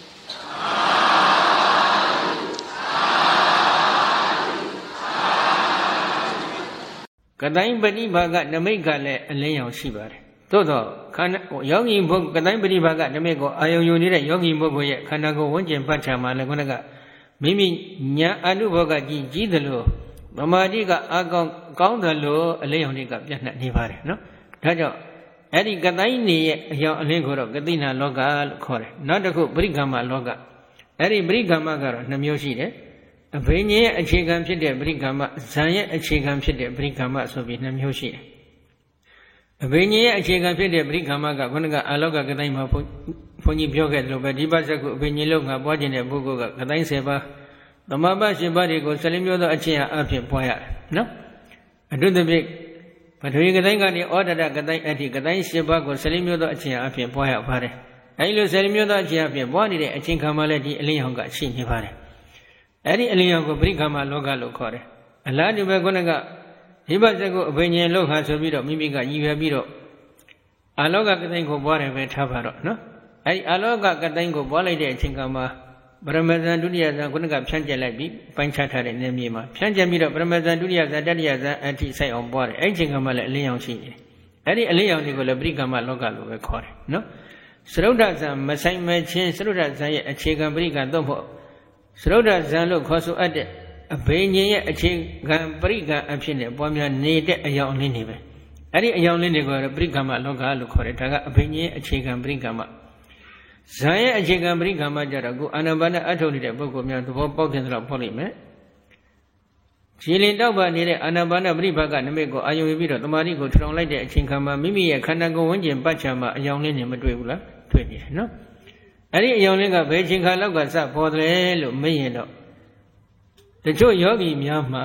ကတိုင်းပฏิဘာကနမိတ်ကလည်းအလင်းရောင်ရှိပါတယ်သို့တော့ခန္ဓာယောဂီဘုကတိုင်းပฏิဘာကနမိတ်ကိုအာယုံယူနေတဲ့ယောဂီပုဂ္ဂိုလ်ရဲ့ခန္ဓာကိုယ်ဝန်းကျင်ပတ်ချာမှာလည်းခုနကမိမိညာအနုဘောကကြီးကြီးတယ်လို့ဗမာတိကအာကောင်းကောင်းတယ်လို့အလင်းရောင်တွေကပြန့်နှံ့နေပါတယ်နော်ဒါကြောင့်အဲ့ဒီကတိုင်းနေရဲ့အယောင်အလင်းကိုတော့ကတိနာလောကလို့ခေါ်တယ်နောက်တစ်ခုပရိက္ခမလောကအဲ့ဒီပရိက္ခမကတော့နှမျိုးရှိတယ်အဘိညာဉ်ရဲ့အခြေခံဖြစ်တဲ့ပရိက္ခမဇံရဲ့အခြေခံဖြစ်တဲ့ပရိက္ခမဆိုပြီးနှမျိုးရှိတယ်အဘိညာဉ်ရဲ့အခြေခံဖြစ်တဲ့ပရိက္ခမကခုနကအလောကကတိုင်းမှာဘုန်းကြီးပြောခဲ့တယ်လို့ပဲဒီပါဇက်ကိုအဘိညာဉ်လုံးကပွားခြင်းတဲ့ပုဂ္ဂိုလ်ကကတိုင်းဆယ်ပါးသမဘရှင်ပါးတွေကိုဆယ်လေးမျိုးသောအချင်းအဖြစ်ပွားရတယ်နော်အတုတပိပထဝီကတိုင်းကနေဩဒရကတိုင်းအထိကတိုင်းရှင်ပါးကိုဆယ်လေးမျိုးသောအချင်းအဖြစ်ပွားရပါတယ်အဲဒီလိုဆယ်လေးမျိုးသောအချင်းအဖြစ်ပွားနေတဲ့အချင်းခံမှလည်းဒီအလင်းရောင်ကရှိနေပါတယ်အဲ့ဒီအလင်းရောင်ကိုပရိက္ခမလောကလို့ခေါ်တယ်အလားတူပဲခုနကဒီဘဇက်ကိုအဘိညာဉ်လောက်ဟာဆိုပြီးတော့မိမိကရည်ရွယ်ပြီးတော့အာလောကကတိုင်းကိုပွားတယ်ပဲထားပါတော့နော်အဲ့ဒီအာလောကကတိုင်းကိုပွားလိုက်တဲ့အချိန်ကမှပရမဇန်ဒုတိယဇန်ခုနကဖြန့်ကျက်လိုက်ပြီးပိုင်းခြားထားတဲ့နေမြေမှာဖြန့်ကျက်ပြီးတော့ပရမဇန်ဒုတိယဇန်တတိယဇန်အထိစိုက်အောင်ပွားတယ်အဲ့ဒီအချိန်ကမှလည်းအလင်းရောင်ရှိနေတယ်အဲ့ဒီအလင်းရောင်တွေကိုလည်းပရိက္ခမလောကလို့ပဲခေါ်တယ်နော်သရုဒ္ဓဇန်မဆိုင်မချင်းသရုဒ္ဓဇန်ရဲ့အခြေခံပရိက္ခသို့မဟုတ်သရုဒ္ဓဇန်လို့ခေါ်ဆိုအပ်တဲ့အဘိညာဉ်ရဲ့အခြေခံပရိက္ခအဖြစ်နဲ့ပွားများနေတဲ့အယောင်လင်းတွေပဲအဲ့ဒီအယောင်လင်းတွေကိုပရိက္ခမလောကလို့ခေါ်တယ်ဒါကအဘိညာဉ်ရဲ့အခြေခံပရိက္ခမဇာရဲ့အခြေခံပရိက္ခမကြတော့ကိုအာနာပါနအထုတ်နေတဲ့ပုဂ္ဂိုလ်များသဘောပေါက်တဲ့ဆိုတော့ပေါက်လိမ့်မယ်ခြေလင်တောက်ပါနေတဲ့အာနာပါနပရိဘကနမိတ်ကိုအာယုံယူပြီးတော့တမာတိကိုထောင်လိုက်တဲ့အချိန်ခါမှာမိမိရဲ့ခန္ဓာကိုယ်ဝန်းကျင်ပတ်ချာမှာအယောင်လင်းနေမတွေ့ဘူးလားတွေ့နေတယ်နော်အဲ့ဒီအယောင်လင်းကဘယ်ချိန်ခါလောက်ကစပေါ်တယ်လို့မေးရင်တော့တချို့ယောဂီများမှာ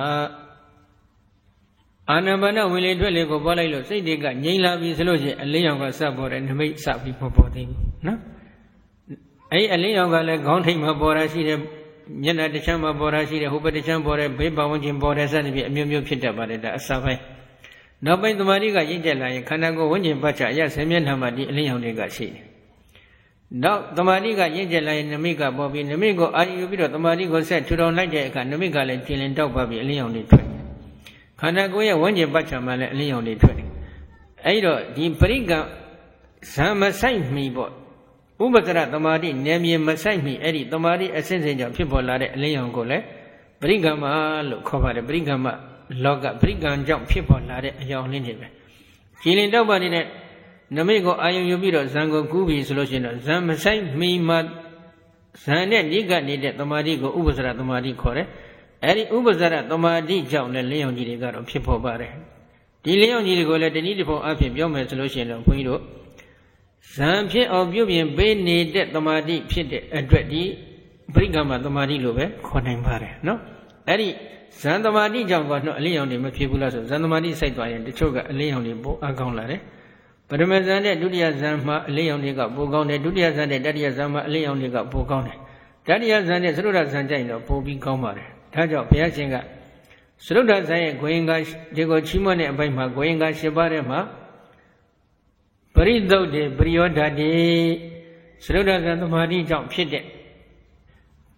အာနာပါနဝင်လေထွက်လေကိုပေါ်လိုက်လို့စိတ်တွေကငြိမ်လာပြီဆိုလို့ရှိရင်အလင်းရောင်ကစပေါ်တယ်နမိတ်စပြီးမပေါ်သေးဘူးနော်အဲ့အလင်းရောင်ကလည်းခေါင်းထိပ်မှာပေါ်တာရှိတယ်မျက်နှာတစ်ချမ်းမှာပေါ်တာရှိတယ်ဟိုဘက်တစ်ချမ်းပေါ်တယ်ဘေးပတ်ဝန်းကျင်ပေါ်တယ်စသဖြင့်အမျိုးမျိုးဖြစ်တတ်ပါတယ်ဒါအစပိုင်းနောက်ပိုင်းသမာဓိကရင့်ကျက်လာရင်ခန္ဓာကိုယ်ဝန်းကျင်ပတ်ချအရဆယ်မျက်နှာမှာဒီအလင်းရောင်တွေကရှိတယ်နောက်သမာဓိကရင့်ကျက်လာရင်နမိတ်ကပေါ်ပြီးနမိတ်ကိုအာရုံယူပြီးတော့သမာဓိကိုဆက်ထူထောင်လိုက်တဲ့အခါနမိတ်ကလည်းကျင်လင်တောက်ပါပြီးအလင်းရောင်တွေထွက်တယ်ခန္ဓာကိုယ်ရဲ့ဝန်းကျင်ပတ်ချမှာလည်းအလင်းရောင်တွေထွက်တယ်အဲ့တော့ဒီပရိက္ခဇံမဆိုင်မီပေါ့ဥပဒရသမာဓိနယ်မြေမဆိုင်မီအဲ့ဒီသမာဓိအစဉ်စဉ်ကြောင့်ဖြစ်ပေါ်လာတဲ့အလင်းရောင်ကိုလည်းပရိက္ခမလို့ခေါ်ပါတယ်ပရိက္ခမလောကပရိက္ခကြောင့်ဖြစ်ပေါ်လာတဲ့အယောင်လင်းတွေပဲကြည်လင်တောက်ပါနေတဲ့နမိတ်ကိုအာယုံယူပြီးတော့ဇံကိုကူးပြီးဆိုလို့ရှိရင်တော့ဇံမဆိုင်မီမှာဇံနဲ့နိကနေတဲ့သမာဓိကိုဥပဒရသမာဓိခေါ်တယ်အဲ့ဒီဥပဒရသမာဓိကြောင့်လည်းလင်းရောင်ကြီးတွေကတော့ဖြစ်ပေါ်ပါတယ်ဒီလင်းရောင်ကြီးတွေကိုလည်းတနည်းတစ်ပုံအဖြစ်ပြောမယ်ဆိုလို့ရှိရင်တော့ဘုန်းကြီးတို့ဇံဖြစ်အောင်ပြုပြင်ပေးနေတဲ့သမာဓိဖြစ်တဲ့အတွက်ဒီပရိက္ခမသမာဓိလို့ပဲခေါ်နိုင်ပါတယ်နော်အဲ့ဒီဇံသမာဓိကြောင့်ကတော့အလင်းရောင်တွေမဖြစ်ဘူးလားဆိုဇံသမာဓိစိုက်သွားရင်တချို့ကအလင်းရောင်တွေပိုအကောင်းလာတယ်ပထမဇံနဲ့ဒုတိယဇံမှာအလင်းရောင်တွေကပိုကောင်းတယ်ဒုတိယဇံနဲ့တတိယဇံမှာအလင်းရောင်တွေကပိုကောင်းတယ်တတိယဇံနဲ့သရုဒ္ဓဇံကြိုင်တော့ပိုပြီးကောင်းပါတယ်ဒါကြောင့်ဘုရားရှင်ကသရုဒ္ဓဇံရဲ့ဂွင်္ဂါဒီကိုချီးမွမ်းတဲ့အပိုင်းမှာဂွင်္ဂါ၈ပါးထဲမှာပရိသုတ်တေပရိယောဓာတိသရုဒ္ဓဇံသမာဓိကြောင့်ဖြစ်တဲ့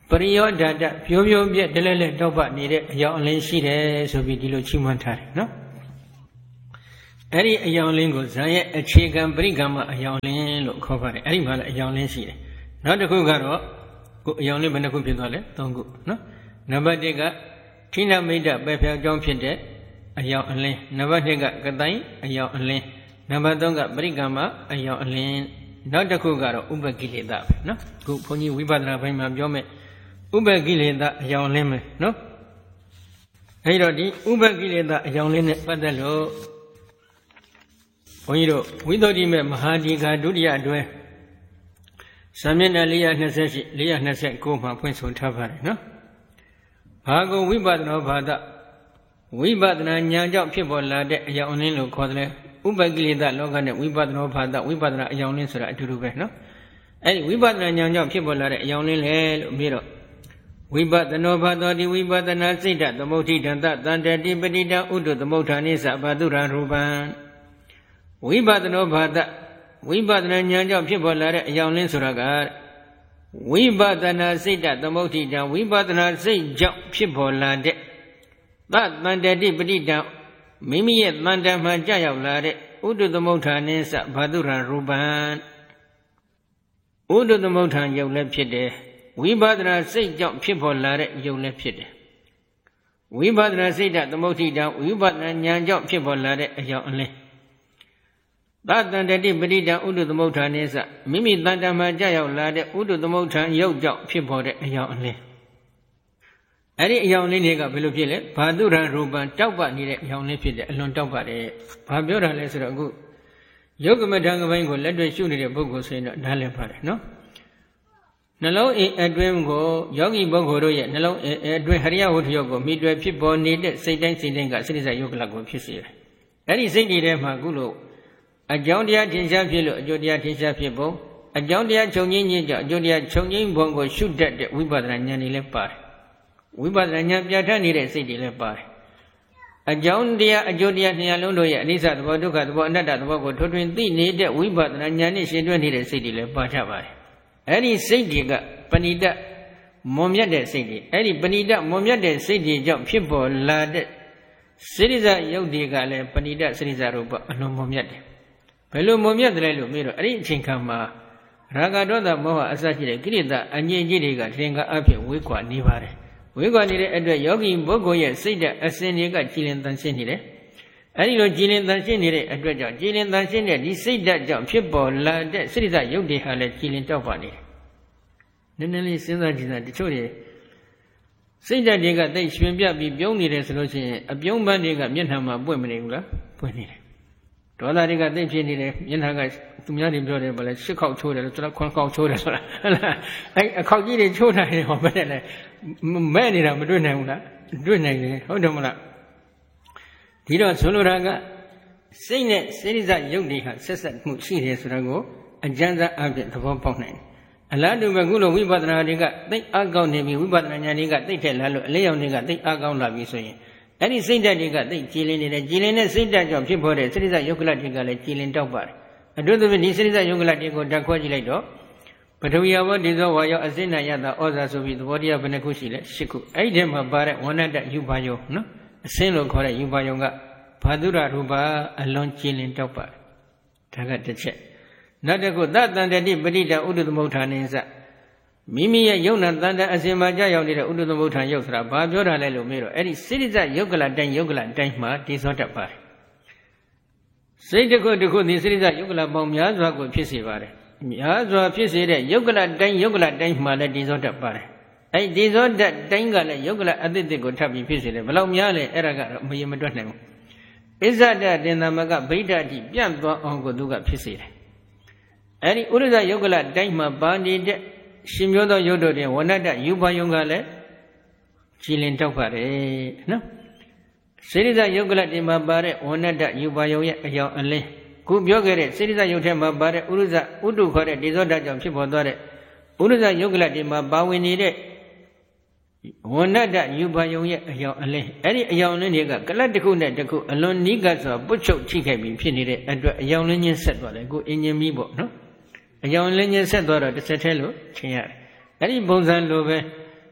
ပရိယောဓာတပြိုးပြိုးပြက်တလဲလဲတောက်ပနေတဲ့အယောင်အလင်းရှိတယ်ဆိုပြီးဒီလိုချီးမွမ်းထားတယ်နော်အဲ့ဒီအယောင်လင်းကိုဇာရဲ့အခြေခံပရိကမ္မအယောင်လင်းလို့ခေါ်ပါတယ်အဲ့ဒီမှာလည်းအယောင်လင်းရှိတယ်နောက်တစ်ခုကတော့ကိုအယောင်လင်းဘယ်နှခုဖြစ်သွားလဲသုံးခုနော်နံပါတ်တစ်ကထိနမိတ်တပဲဖြောင်းကြောင်းဖြစ်တဲ့အယောင်အလင်းနံပါတ်နှစ်ကကတိုင်းအယောင်အလင်းနံပါတ်သုံးကပရိကမ္မအယောင်အလင်းနောက်တစ်ခုကတော့ဥပကိလေသာပဲနော်ခုဘုန်းကြီးဝိပဿနာဘိုင်းမှာပြောမယ်ဥပကိလေသာအယောင်လင်းမယ်နော်အဲဒီတော့ဒီဥပကိလေသာအယောင်လင်းနဲ့ပတ်သက်လို့ဘုန်းကြီးတို့ဝိသုဒ္ဓိမေမဟာဒီဃာဒုတိယအတွဲစာမျက်နှာ၄၂၈ ၄၂၉မှာဖွင့်ဆိုထားပါတယ်နော်ဘာကိုဝိပဿနာဘာဒဝိပဿနာဉာဏ်ကြောင့်ဖြစ်ပေါ်လာတဲ့အယောင်လင်းလို့ခေါ်တယ်ဥပကိလေသာလောကနဲ့ဝိပဿနာဘာဒဝိပဿနာအယောင်လင်းဆိုတာအတူတူပဲနော်အဲဒီဝိပဿနာဉာဏ်ကြောင့်ဖြစ်ပေါ်လာတဲ့အယောင်လင်းလေလို့ပြီးတော့ဝိပဿနာဘာသောတိဝိပဿနာစိတ်တသမုဋ္ဌိတံတတန္တတိပတိတံဥဒ္ဓသမုဋ္ဌာနိသဘာတုရရူပံဝိပဿနာဘာဒဝိပဿနာဉာဏ်ကြောင့်ဖြစ်ပေါ်လာတဲ့အယောင်လင်းဆိုတာကဝိပဿနာစိတ်တသမုဋ္ဌိတံဝိပဿနာစိတ်ကြောင့်ဖြစ်ပေါ်လာတဲ့သတန္တတိပတိတံမိမိရဲ့တန်တံမှကြာရောက်လာတဲ့ဥဒ္ဓသမုဋ္ဌာနိသဘာတုရရူပံဥဒ္ဓသမုဋ္ဌာန်ယုတ်လည်းဖြစ်တယ်ဝိပဿနာစိတ်ကြောင့်ဖြစ်ပေါ်လာတဲ့ယုတ်လည်းဖြစ်တယ်ဝိပဿနာစိတ်တသမုဋ္ဌိတံဝိပဿနာဉာဏ်ကြောင့်ဖြစ်ပေါ်လာတဲ့အယောင်အလင်းသတန္တတိပတိတံဥဒ္ဓသမုဋ္ဌာနိသမိမိတန်တံမှကြာရောက်လာတဲ့ဥဒ္ဓသမုဋ္ဌာန်ယုတ်ကြောင့်ဖြစ်ပေါ်တဲ့အယောင်အလင်းအဲ့ဒီအယောင်လေးတွေကဘယ်လိုဖြစ်လဲဘာတုရရူပံတောက်ပနေတဲ့အယောင်လေးဖြစ်တယ်အလွန်တောက်ပါတယ်ဘာပြောတာလဲဆိုတော့အခုယုတ်ကမထံကပိုင်းကိုလက်တွေ့ရှုနေတဲ့ပုဂ္ဂိုလ်ဆိုရင်တော့နားလည်ပါတယ်နော်နှလုံးအိမ်အတွင်းကိုယောဂီပုဂ္ဂိုလ်တို့ရဲ့နှလုံးအိမ်အတွင်းဟရိယဝတ္ထုယောကိုမိတွေ့ဖြစ်ပေါ်နေတဲ့စိတ်တိုင်းစိတ်တိုင်းကစိရိစယုတ်ကလကိုဖြစ်စေတယ်အဲ့ဒီစိတ်တွေထဲမှာအခုလို့အကြောင်းတရားထင်ရှားဖြစ်လို့အကျိုးတရားထင်ရှားဖြစ်ပုံအကြောင်းတရားချုပ်ငင်းခြင်းကြောင့်အကျိုးတရားချုပ်ငင်းပုံကိုရှုတတ်တဲ့ဝိပဿနာဉာဏ်တွေလည်းပါတယ်ဝိပဿနာဉာဏ်ပြဋ္ဌာန်းနေတဲ့စိတ်တွေလည်းပါတယ်အကြောင်းတရားအကျိုးတရားနှစ်လုံးတို့ရဲ့အနိစ္စသဘောဒုက္ခသဘောအနတ္တသဘောကိုထွန်းထွင်းသိနေတဲ့ဝိပဿနာဉာဏ်နဲ့ရှင်တွဲနေတဲ့စိတ်တွေလည်းပါကြပါတယ်အဲ့ဒီစိတ်တွေကပဏိတမွန်မြတ်တဲ့စိတ်တွေအဲ့ဒီပဏိတမွန်မြတ်တဲ့စိတ်တွေကြောင့်ဖြစ်ပေါ်လာတဲ့စိရိစယုတ်တွေကလည်းပဏိတစိရိစရူပအလွန်မွန်မြတ်တယ်ဘယ်လိုမွန်မြတ်တယ်လို့မေးတော့အဲ့ဒီအချိန်ခါမှာရာဂဒေါသမောဟအစရှိတဲ့ကိလေသာအငြိမ့်ကြီးတွေကသင်္ကာအဖြစ်ဝေးကွာနေပါတယ်ဝေးကွာနေတဲ့အတွက်ယောဂီပုဂ္ဂိုလ်ရဲ့စိတ်ဓာတ်အစဉ်တွေကကြည်လင်တန်ရှင်းနေတယ်အဲဒီလိုကြည်လင်တန်ရှင်းနေတဲ့အတွက်ကြောင့်ကြည်လင်တန်ရှင်းတဲ့ဒီစိတ်ဓာတ်ကြောင့်ဖြစ်ပေါ်လာတဲ့စိရိစယုတ်တွေဟာလည်းကြည်လင်တောက်ပါနေတယ်နည်းနည်းလေးစဉ်းစားကြည့်စမ်းတချို့တွေစိတ်ဓာတ်တွေကတိတ်ရွှင်ပြပြီးပြုံးနေတယ်ဆိုလို့ရှိရင်အပြုံးပန်းတွေကမျက်နှာမှာပွင့်မနေဘူးလားပွင့်နေတယ်ဒေါသတွေကတိတ်ဖြစ်နေတယ်မျက်နှာကသူများတွေပြောတယ်ဗလဲရှစ်ခေါက်ချိုးတယ်လို့ကျွန်တော်ခွန်းခေါက်ချိုးတယ်ဆိုတာဟုတ်လားအဲအခေါက်ကြီးတွေချိုးထားတယ်ဟောဘယ်နဲ့လဲမဲ့နေတာမတွေ့နိုင်ဘူးလားတွေ့နိုင်တယ်ဟုတ်တယ်မလားဒီတော့ဆိုလိုတာကစိတ်နဲ့စိရိစယုတ်တွေဟာဆက်ဆက်မှုရှိတယ်ဆိုတာကိုအကျဉ်းစားအပြင်သဘောပေါက်နိုင်တယ်အလားတူပဲခုလိုဝိပဿနာတွေကသိအကောင်းနေပြီဝိပဿနာဉာဏ်တွေကသိထက်လာလို့အလေးရောင်တွေကသိအကောင်းလာပြီဆိုရင်အဲ့ဒီစိတ်ဓာတ်တွေကသိကြည်လင်နေတယ်ကြည်လင်တဲ့စိတ်ဓာတ်ကြောင့်ဖြစ်ပေါ်တဲ့စိရိစယုတ်ကလတွေကလည်းကြည်လင်တောက်ပါတယ်အတူတူပဲဒီစိရိစယုတ်ကလတွေကိုဓာတ်ခွဲကြည့်လိုက်တော့ပထဝီဘောဒီသောဝါယောအစိဏယတဩဇာဆိုပြီးသဘောတရားဘယ်နှခုရှိလဲ၈ခုအဲ့ဒီထဲမှာပါတဲ့ဝဏ္ဏတယူပါယုံနော်အစင်းလို့ခေါ်တဲ့ယူပါယုံကဘာတုရရူပအလွန်ကြည်လင်တောက်ပါတယ်ဒါကတစ်ချက်နောက်တစ်ခုသတန္တတိပဋိတံဥဒ္ဓသမုဋ္ဌာနိသမိမိရဲ့ယုံနာတန်တအစဉ်မှာကြာရောက်နေတဲ့ဥဒ္ဓသမုဋ္ဌာန်ယုတ်ဆိုတာဘာပြောတာလဲလို့မေးတော့အဲ့ဒီစိရိစယုတ်ကလတိုင်းယုတ်ကလတိုင်းမှာတည်စောတတ်ပါတယ်စိတ်တစ်ခုတစ်ခုဒီစိရိစယုတ်ကလပေါင်းများစွာကိုဖြစ်စေပါတယ်များစွာဖြစ်စေတဲ့ယုတ်ကလတိုင်းယုတ်ကလတိုင်းမှာလည်းတည်စောတတ်ပါတယ်အဲ့ဒီတည်စောတတ်တိုင်းကလည်းယုတ်ကလအသစ်တစ်ကိုထပ်ပြီးဖြစ်စေတယ်ဘယ်လောက်များလဲအဲ့ဒါကတော့မရေမတွက်နိုင်ဘူးအစ္ဆဒတင်သမကဗိဒ္ဓတိပြန့်သွားအောင်ကိုသူကဖြစ်စေတယ်အဲ့ဒီဥရဇယုတ်ကလတိုင်းမှာပါနေတဲ့ရှင်မျိုးသောယုတ်တို့တွင်ဝဏ္ဏတယူပါယုံကလည်းကြည်လင်တောက်ပါတယ်နော်စေရိစယုတ်ကလတင်မှာပါတဲ့ဝဏ္ဏတယူပါယုံရဲ့အယောင်အလင်းခုပြောခဲ့တဲ့စေရိစယုတ်ထဲမှာပါတဲ့ဥရဇဥတုခေါ်တဲ့ဒေဇောဓာတ်ကြောင့်ဖြစ်ပေါ်သွားတဲ့ဥရဇယုတ်ကလတင်မှာပါဝင်နေတဲ့ဝဏ္ဏတယူပါယုံရဲ့အယောင်အလင်းအဲ့ဒီအယောင်လင်းတွေကကလတ်တစ်ခုနဲ့တစ်ခုအလွန်နီးကပ်စွာပုတ်ချုပ်ထိခိုက်ပြီးဖြစ်နေတဲ့အတွက်အယောင်လင်းချင်းဆက်သွားတယ်ကိုအင်ဂျင်မီပေါ့နော်အယောင်လင်းချင်းဆက်သွားတော့တစ်ဆက်တည်းလို့ထင်ရတယ်အဲ့ဒီပုံစံလိုပဲ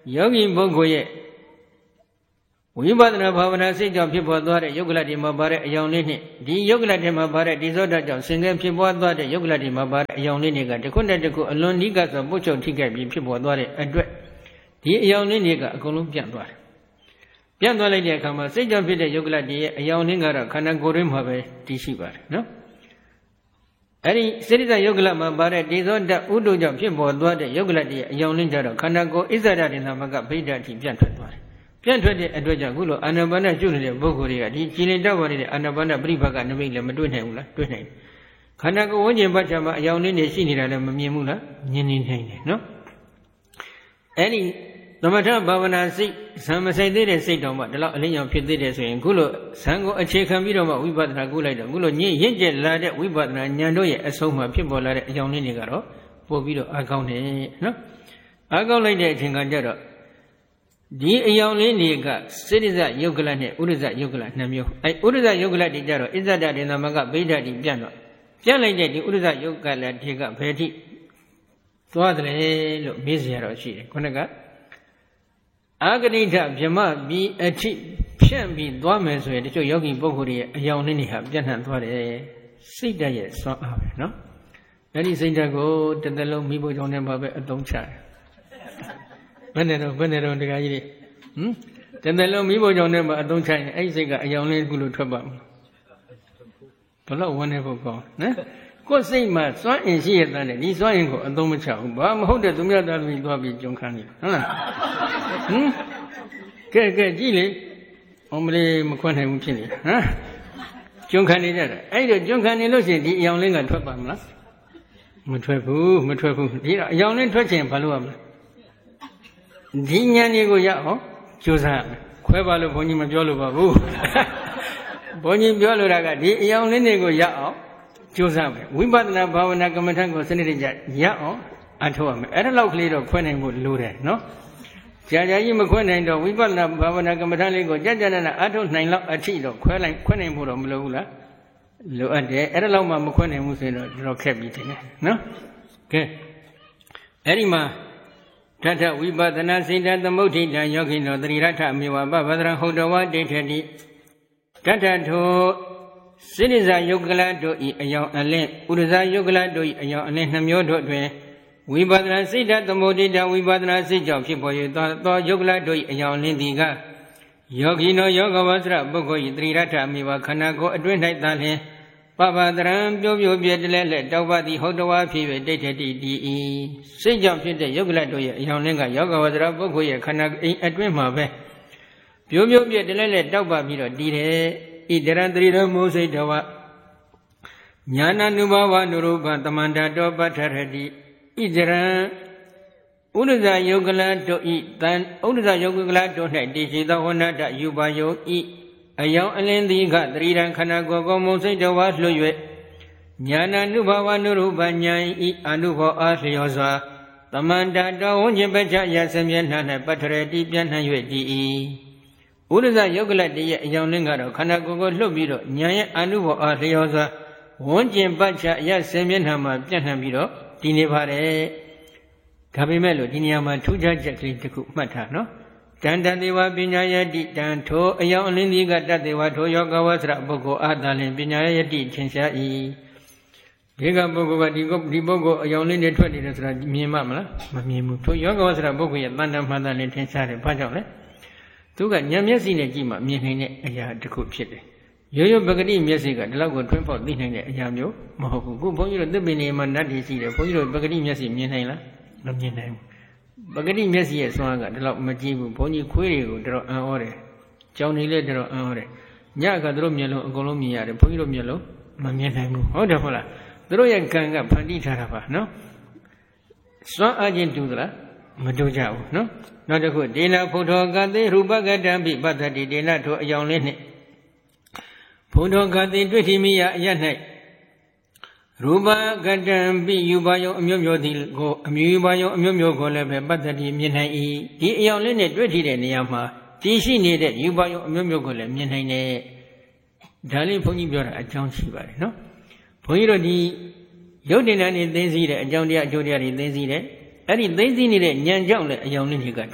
ယောဂီပုဂ္ဂိုလ်ရဲ့ဝိပဿနာဘာဝနာစိတ်ကြောင့်ဖြစ်ပေါ်သွားတဲ့ယုတ်ကလတ်တွေမှာပါတဲ့အယောင်လေးနဲ့ဒီယုတ်ကလတ်တွေမှာပါတဲ့ဒီဇောတကြောင့်ဆင်ကဲဖြစ်ပေါ်သွားတဲ့ယုတ်ကလတ်တွေမှာပါတဲ့အယောင်လေးတွေကတစ်ခုနဲ့တစ်ခုအလွန်နီးကပ်စွာပုတ်ချုပ်ထိခိုက်ပြီးဖြစ်ပေါ်သွားတဲ့အတွက်ဒီအယောင်လေးတွေကအကုန်လုံးပြန့်သွားတယ်ပြန့်သွားလိုက်တဲ့အခါမှာစိတ်ကြောင့်ဖြစ်တဲ့ယုတ်ကလတ်တွေရဲ့အယောင်လေးကတော့ခန္ဓာကိုယ်တွင်းမှာပဲတည်ရှိပါတယ်နော်အဲ့ဒီစိတ္တယုတ်ကလတ်မှာပါတဲ့ဒီဇောတဥဒ္ဒကြောင့်ဖြစ်ပေါ်သွားတဲ့ယုတ်ကလတ်တွေရဲ့အယောင်လေးကြတော့ခန္ဓာကိုယ်အစ္ဆဒဒေနာမကဗိဒ္ဓအထိပြန့်ထွက်သွားတယ်ပြန့်ထွက်တဲ့အတွက်ကြောင့်ခုလိုအာနာပါနကျွနေတဲ့ပုဂ္ဂိုလ်တွေကဒီကြည်လင်တတ်ပါနေတဲ့အာနာပါနပြိဘကနမိတ်လည်းမတွေ့နိုင်ဘူးလားတွေ့နိုင်တယ်ခန္ဓာကိုယ်ဝိညာဉ်ပတ်ချာမှာအယောင်လေးတွေရှိနေတာလည်းမမြင်ဘူးလားမြင်နေနိုင်တယ်နော်အဲ့ဒီသမထဘာဝနာစိတ်ဇံမဆိုင်သေးတဲ့စိတ်တော်မှဒီလောက်အလင်းရောင်ဖြစ်သေးတယ်ဆိုရင်ခုလိုဇံကိုအခြေခံပြီးတော့မှဝိပဿနာကုလိုက်တော့ခုလိုညင်ရင့်ကျက်လာတဲ့ဝိပဿနာဉာဏ်တို့ရဲ့အဆုံးမှာဖြစ်ပေါ်လာတဲ့အယောင်လေးတွေကတော့ပို့ပြီးတော့အားကောင်းတယ်နော်အားကောင်းလိုက်တဲ့အချိန်ကကြတော့ဒီအယောင်လေးတွေကစိတ္တဇယုတ်ကလနဲ့ဥဒ္ဒဇယုတ်ကလနှစ်မျိုးအဲဥဒ္ဒဇယုတ်ကလတွေကြတော့အစ္ဆဒဒေနာမကဗိဒ္ဓတိပြန့်တော့ပြန့်လိုက်တဲ့ဒီဥဒ္ဒဇယုတ်ကလတွေကဘယ်ထိသွားတယ်လို့မေးစရာတော့ရှိတယ်ခုနကအာဂတိဋ္ဌဗြဟ္မပြီးအထိဖြန့်ပြီးသွားမယ်ဆိုရင်တချို့ယောဂီပုဂ္ဂိုလ်တွေရဲ့အယောင်လေးတွေဟာပြန့်နှံ့သွားတယ်စိတ်ဓာတ်ရဲ့စွမ်းအားပဲနော်အဲ့ဒီစိတ်ဓာတ်ကိုတစ်သက်လုံးမိဖို့ကြောင့်လည်းပဲအသုံးချတယ်ဘယ်နဲ့တော့ဘယ်နဲ့တော့တရားကြီးတွေဟမ်တစ်သက်လုံးမိဖို့ကြောင့်လည်းအသုံးချရင်အဲ့ဒီစိတ်ကအယောင်လေးခုလိုထွက်ပါမလားဘလို့ဝန်းနေဖို့ကောင်းနော်ကိုယ်စိတ်မှာစွမ်းအင်ရှိရတဲ့ဒီစွမ်းအင်ကိုအသုံးမချဘူးဘာမဟုတ်တဲ့သူများသားသမီးသွားပြီးကြုံခံနေဟုတ်လားဟမ်ကဲကဲကြည့်လေအောင်မလေးမခွန်းနိုင်ဘူးဖြစ်နေဟမ်ကြုံခံနေကြတယ်အဲ့ဒီကြုံခံနေလို့ရှိရင်ဒီအယောင်လေးကထွက်ပါမလားမထွက်ဘူးမထွက်ဘူးဒီအယောင်လေးထွက်ချင်ဘာလို့ရမလဲဒီဉာဏ်တွေကိုရအောင်ကြိုးစားခွဲပါလို့ဘုန်းကြီးမပြောလို့ပါဘူးဘုန်းကြီးပြောလို့တာကဒီအယောင်လေးတွေကိုရအောင်ကြိုးစားမယ်ဝိပဿနာဘာဝနာကမ္မထံကိုစနစ်တကျရအောင်အထောက်ရမယ်အဲ့ဒါလောက်ကလေးတော့ခွဲနိုင်ဖို့လိုတယ်နော်ကြာကြာကြီးမခွဲနိုင်တော့ဝိပဿနာဘာဝနာကမ္မထံလေးကိုကြာကြာနာအထောက်နိုင်လောက်အထိတော့ခွဲလိုက်ခွဲနိုင်ဖို့တော့မလိုဘူးလားလိုအပ်တယ်အဲ့ဒါလောက်မှမခွဲနိုင်ဘူးဆိုရင်တော့တော်ခက်ပြီတင်နော်ကဲအဲ့ဒီမှာတထဝိပဿနာစိတ္တသမုဋ္ဌိတံယောဂိနောသတိရထမေဝပဗဒရံဟုတ်တော်ဝဒိဋ္ဌတိတထထိုစိတ္တဇယုတ်ကလတို့ဤအယောင်အလင်းဥဒ္ဒဇယုတ်ကလတို့ဤအယောင်အလင်းနှမျိုးတို့တွင်ဝိပဿနာစိတ္တသမုဋ္ဌိတဝိပဿနာစိတ်ကြောင့်ဖြစ်ပေါ်၍သောယုတ်ကလတို့ဤအယောင်အလင်းသည်ကယောဂီနောယောဂဝဆရပုဂ္ဂိုလ်ဤသတိရထမေဝခန္ဓာကိုယ်အတွင်း၌သာလျှင်ပပဒရံပြိုးပြိုးပြဲတလဲလဲတောက်ပါသည်ဟုတ်တော်ဖြစ်၍ဒိဋ္ဌတိတည်ဤစိတ်ကြောင့်ဖြစ်တဲ့ယုတ်ကလတို့ရဲ့အယောင်လင်းကယောဂဝဆရပုဂ္ဂိုလ်ရဲ့ခန္ဓာအိမ်အတွင်းမှာပဲပြိုးပြိုးပြဲတလဲလဲတောက်ပါပြီးတော့တည်တယ်ဣတရံတရိရမောစိတ်တော်ညာနာနုဘဝနုရူပသမန္တတောပဋ္ဌရတိဣတရံဥဒ္ဒဇယုတ်ကလတို့ဤတန်ဥဒ္ဒဇယုတ်ကလတို့၌တည်ရှိသောဝဏ္ဏတယူပါယုဤအယောင်အလင်းသည်ကတရိရံခန္ဓာကိုယ်ကောမုံစိတ်တော်ဝါလွှတ်၍ညာနာနုဘဝနုရူပဉာဏ်ဤအနုဘောအားလျောစွာသမန္တတော်ဝဉ္ဇဉ်ပច្ချယသမျက်နှာ၌ပဋ္ဌရတိပြန့်နှံ့၍တည်၏ဥဒ္ဒဇယုတ်ကလတည်းရဲ့အယောင်လင်းကတော့ခန္ဓာကိုယ်ကိုလွှတ်ပြီးတော့ဉာဏ်ရဲ့အနုဘောအားလျောစွာဝဉ္ဇဉ်ပច្ချယသမျက်နှာမှာပြန့်နှံ့ပြီးတော့တည်နေပါတယ်ဒါပေမဲ့လို့ဒီနေရာမှာထူးခြားချက်ကလေးတစ်ခုမှတ်ထားနော်တန်တသေဝပညာယတိတံထိုအယောင်အလင်းသည်ကတသေဝထိုယောဂဝဆရပုဂ္ဂိုလ်အားသာလင်ပညာယတိထင်ရှား၏ဒီကပုဂ္ဂိုလ်ကဒီဒီပုဂ္ဂိုလ်အယောင်လင်းတွေထွက်နေတယ်ဆိုတာမြင်မှမလားမမြင်ဘူးထိုယောဂဝဆရပုဂ္ဂိုလ်ရဲ့တန်တမှန်တန်လင်ထင်ရှားတယ်ဘာကြောင့်လဲသူကဉာဏ်မျက်စိနဲ့ကြည့်မှမြင်နိုင်တဲ့အရာတစ်ခုဖြစ်တယ်ရိုးရိုးပဂတိမျက်စိကဒီလောက်ကိုထွန်းဖောက်သိနိုင်တဲ့အရာမျိုးမဟုတ်ဘူးခုဘုန်းကြီးတို့သစ်ပင်တွေမှာနတ်တွေရှိတယ်ဘုန်းကြီးတို့ပဂတိမျက်စိမြင်နိုင်လားမမြင်နိုင်ဘူးပဂတိမျက်စိရဲ့စွမ်းကဒီလောက်မကြည့်ဘူးဘုန်းကြီးခွေးတွေကိုတော်တော်အံ့ဩတယ်ကြောင်နေလဲတော်တော်အံ့ဩတယ်ညကသူတို့မျက်လုံးအကုန်လုံးမြင်ရတယ်ဘုန်းကြီးတို့မျက်လုံးမမြင်နိုင်ဘူးဟုတ်တယ်ဟုတ်လားသူတို့ရဲ့ကံကဖန်တီးထားတာပါနော်စွမ်းအားချင်းတူသလားမတူကြဘူးနော်နောက်တစ်ခုဒေနာဖုထောကတိရူပကတံပိပတ္တိဒေနာထိုအယောင်လေးနှင့်ဖုထောကတိတွေ့ထီမိယအရ၌ရူပကတံပိယူပါယုံအမျိုးမျိုးသည်ကိုအမျိုးယူပါယုံအမျိုးမျိုးကိုလည်းပဲပတ္တိမြင်နိုင်၏ဒီအယောင်လေးနဲ့တွေ့ထီတဲ့နေရာမှာတည်ရှိနေတဲ့ယူပါယုံအမျိုးမျိုးကိုလည်းမြင်နိုင်တယ်ဒါလေးဘုန်းကြီးပြောတာအကြောင်းရှိပါတယ်နော်ဘုန်းကြီးတို့ဒီရုပ်တင်တဲ့သိသိတဲ့အကြောင်းတရားအကျိုးတရားတွေသိသိတဲ့အဲ့ဒီသိသိနေတဲ့ဉာဏ်ကြောင့်လည်းအယောင်လေးတွေကထွက်တယ်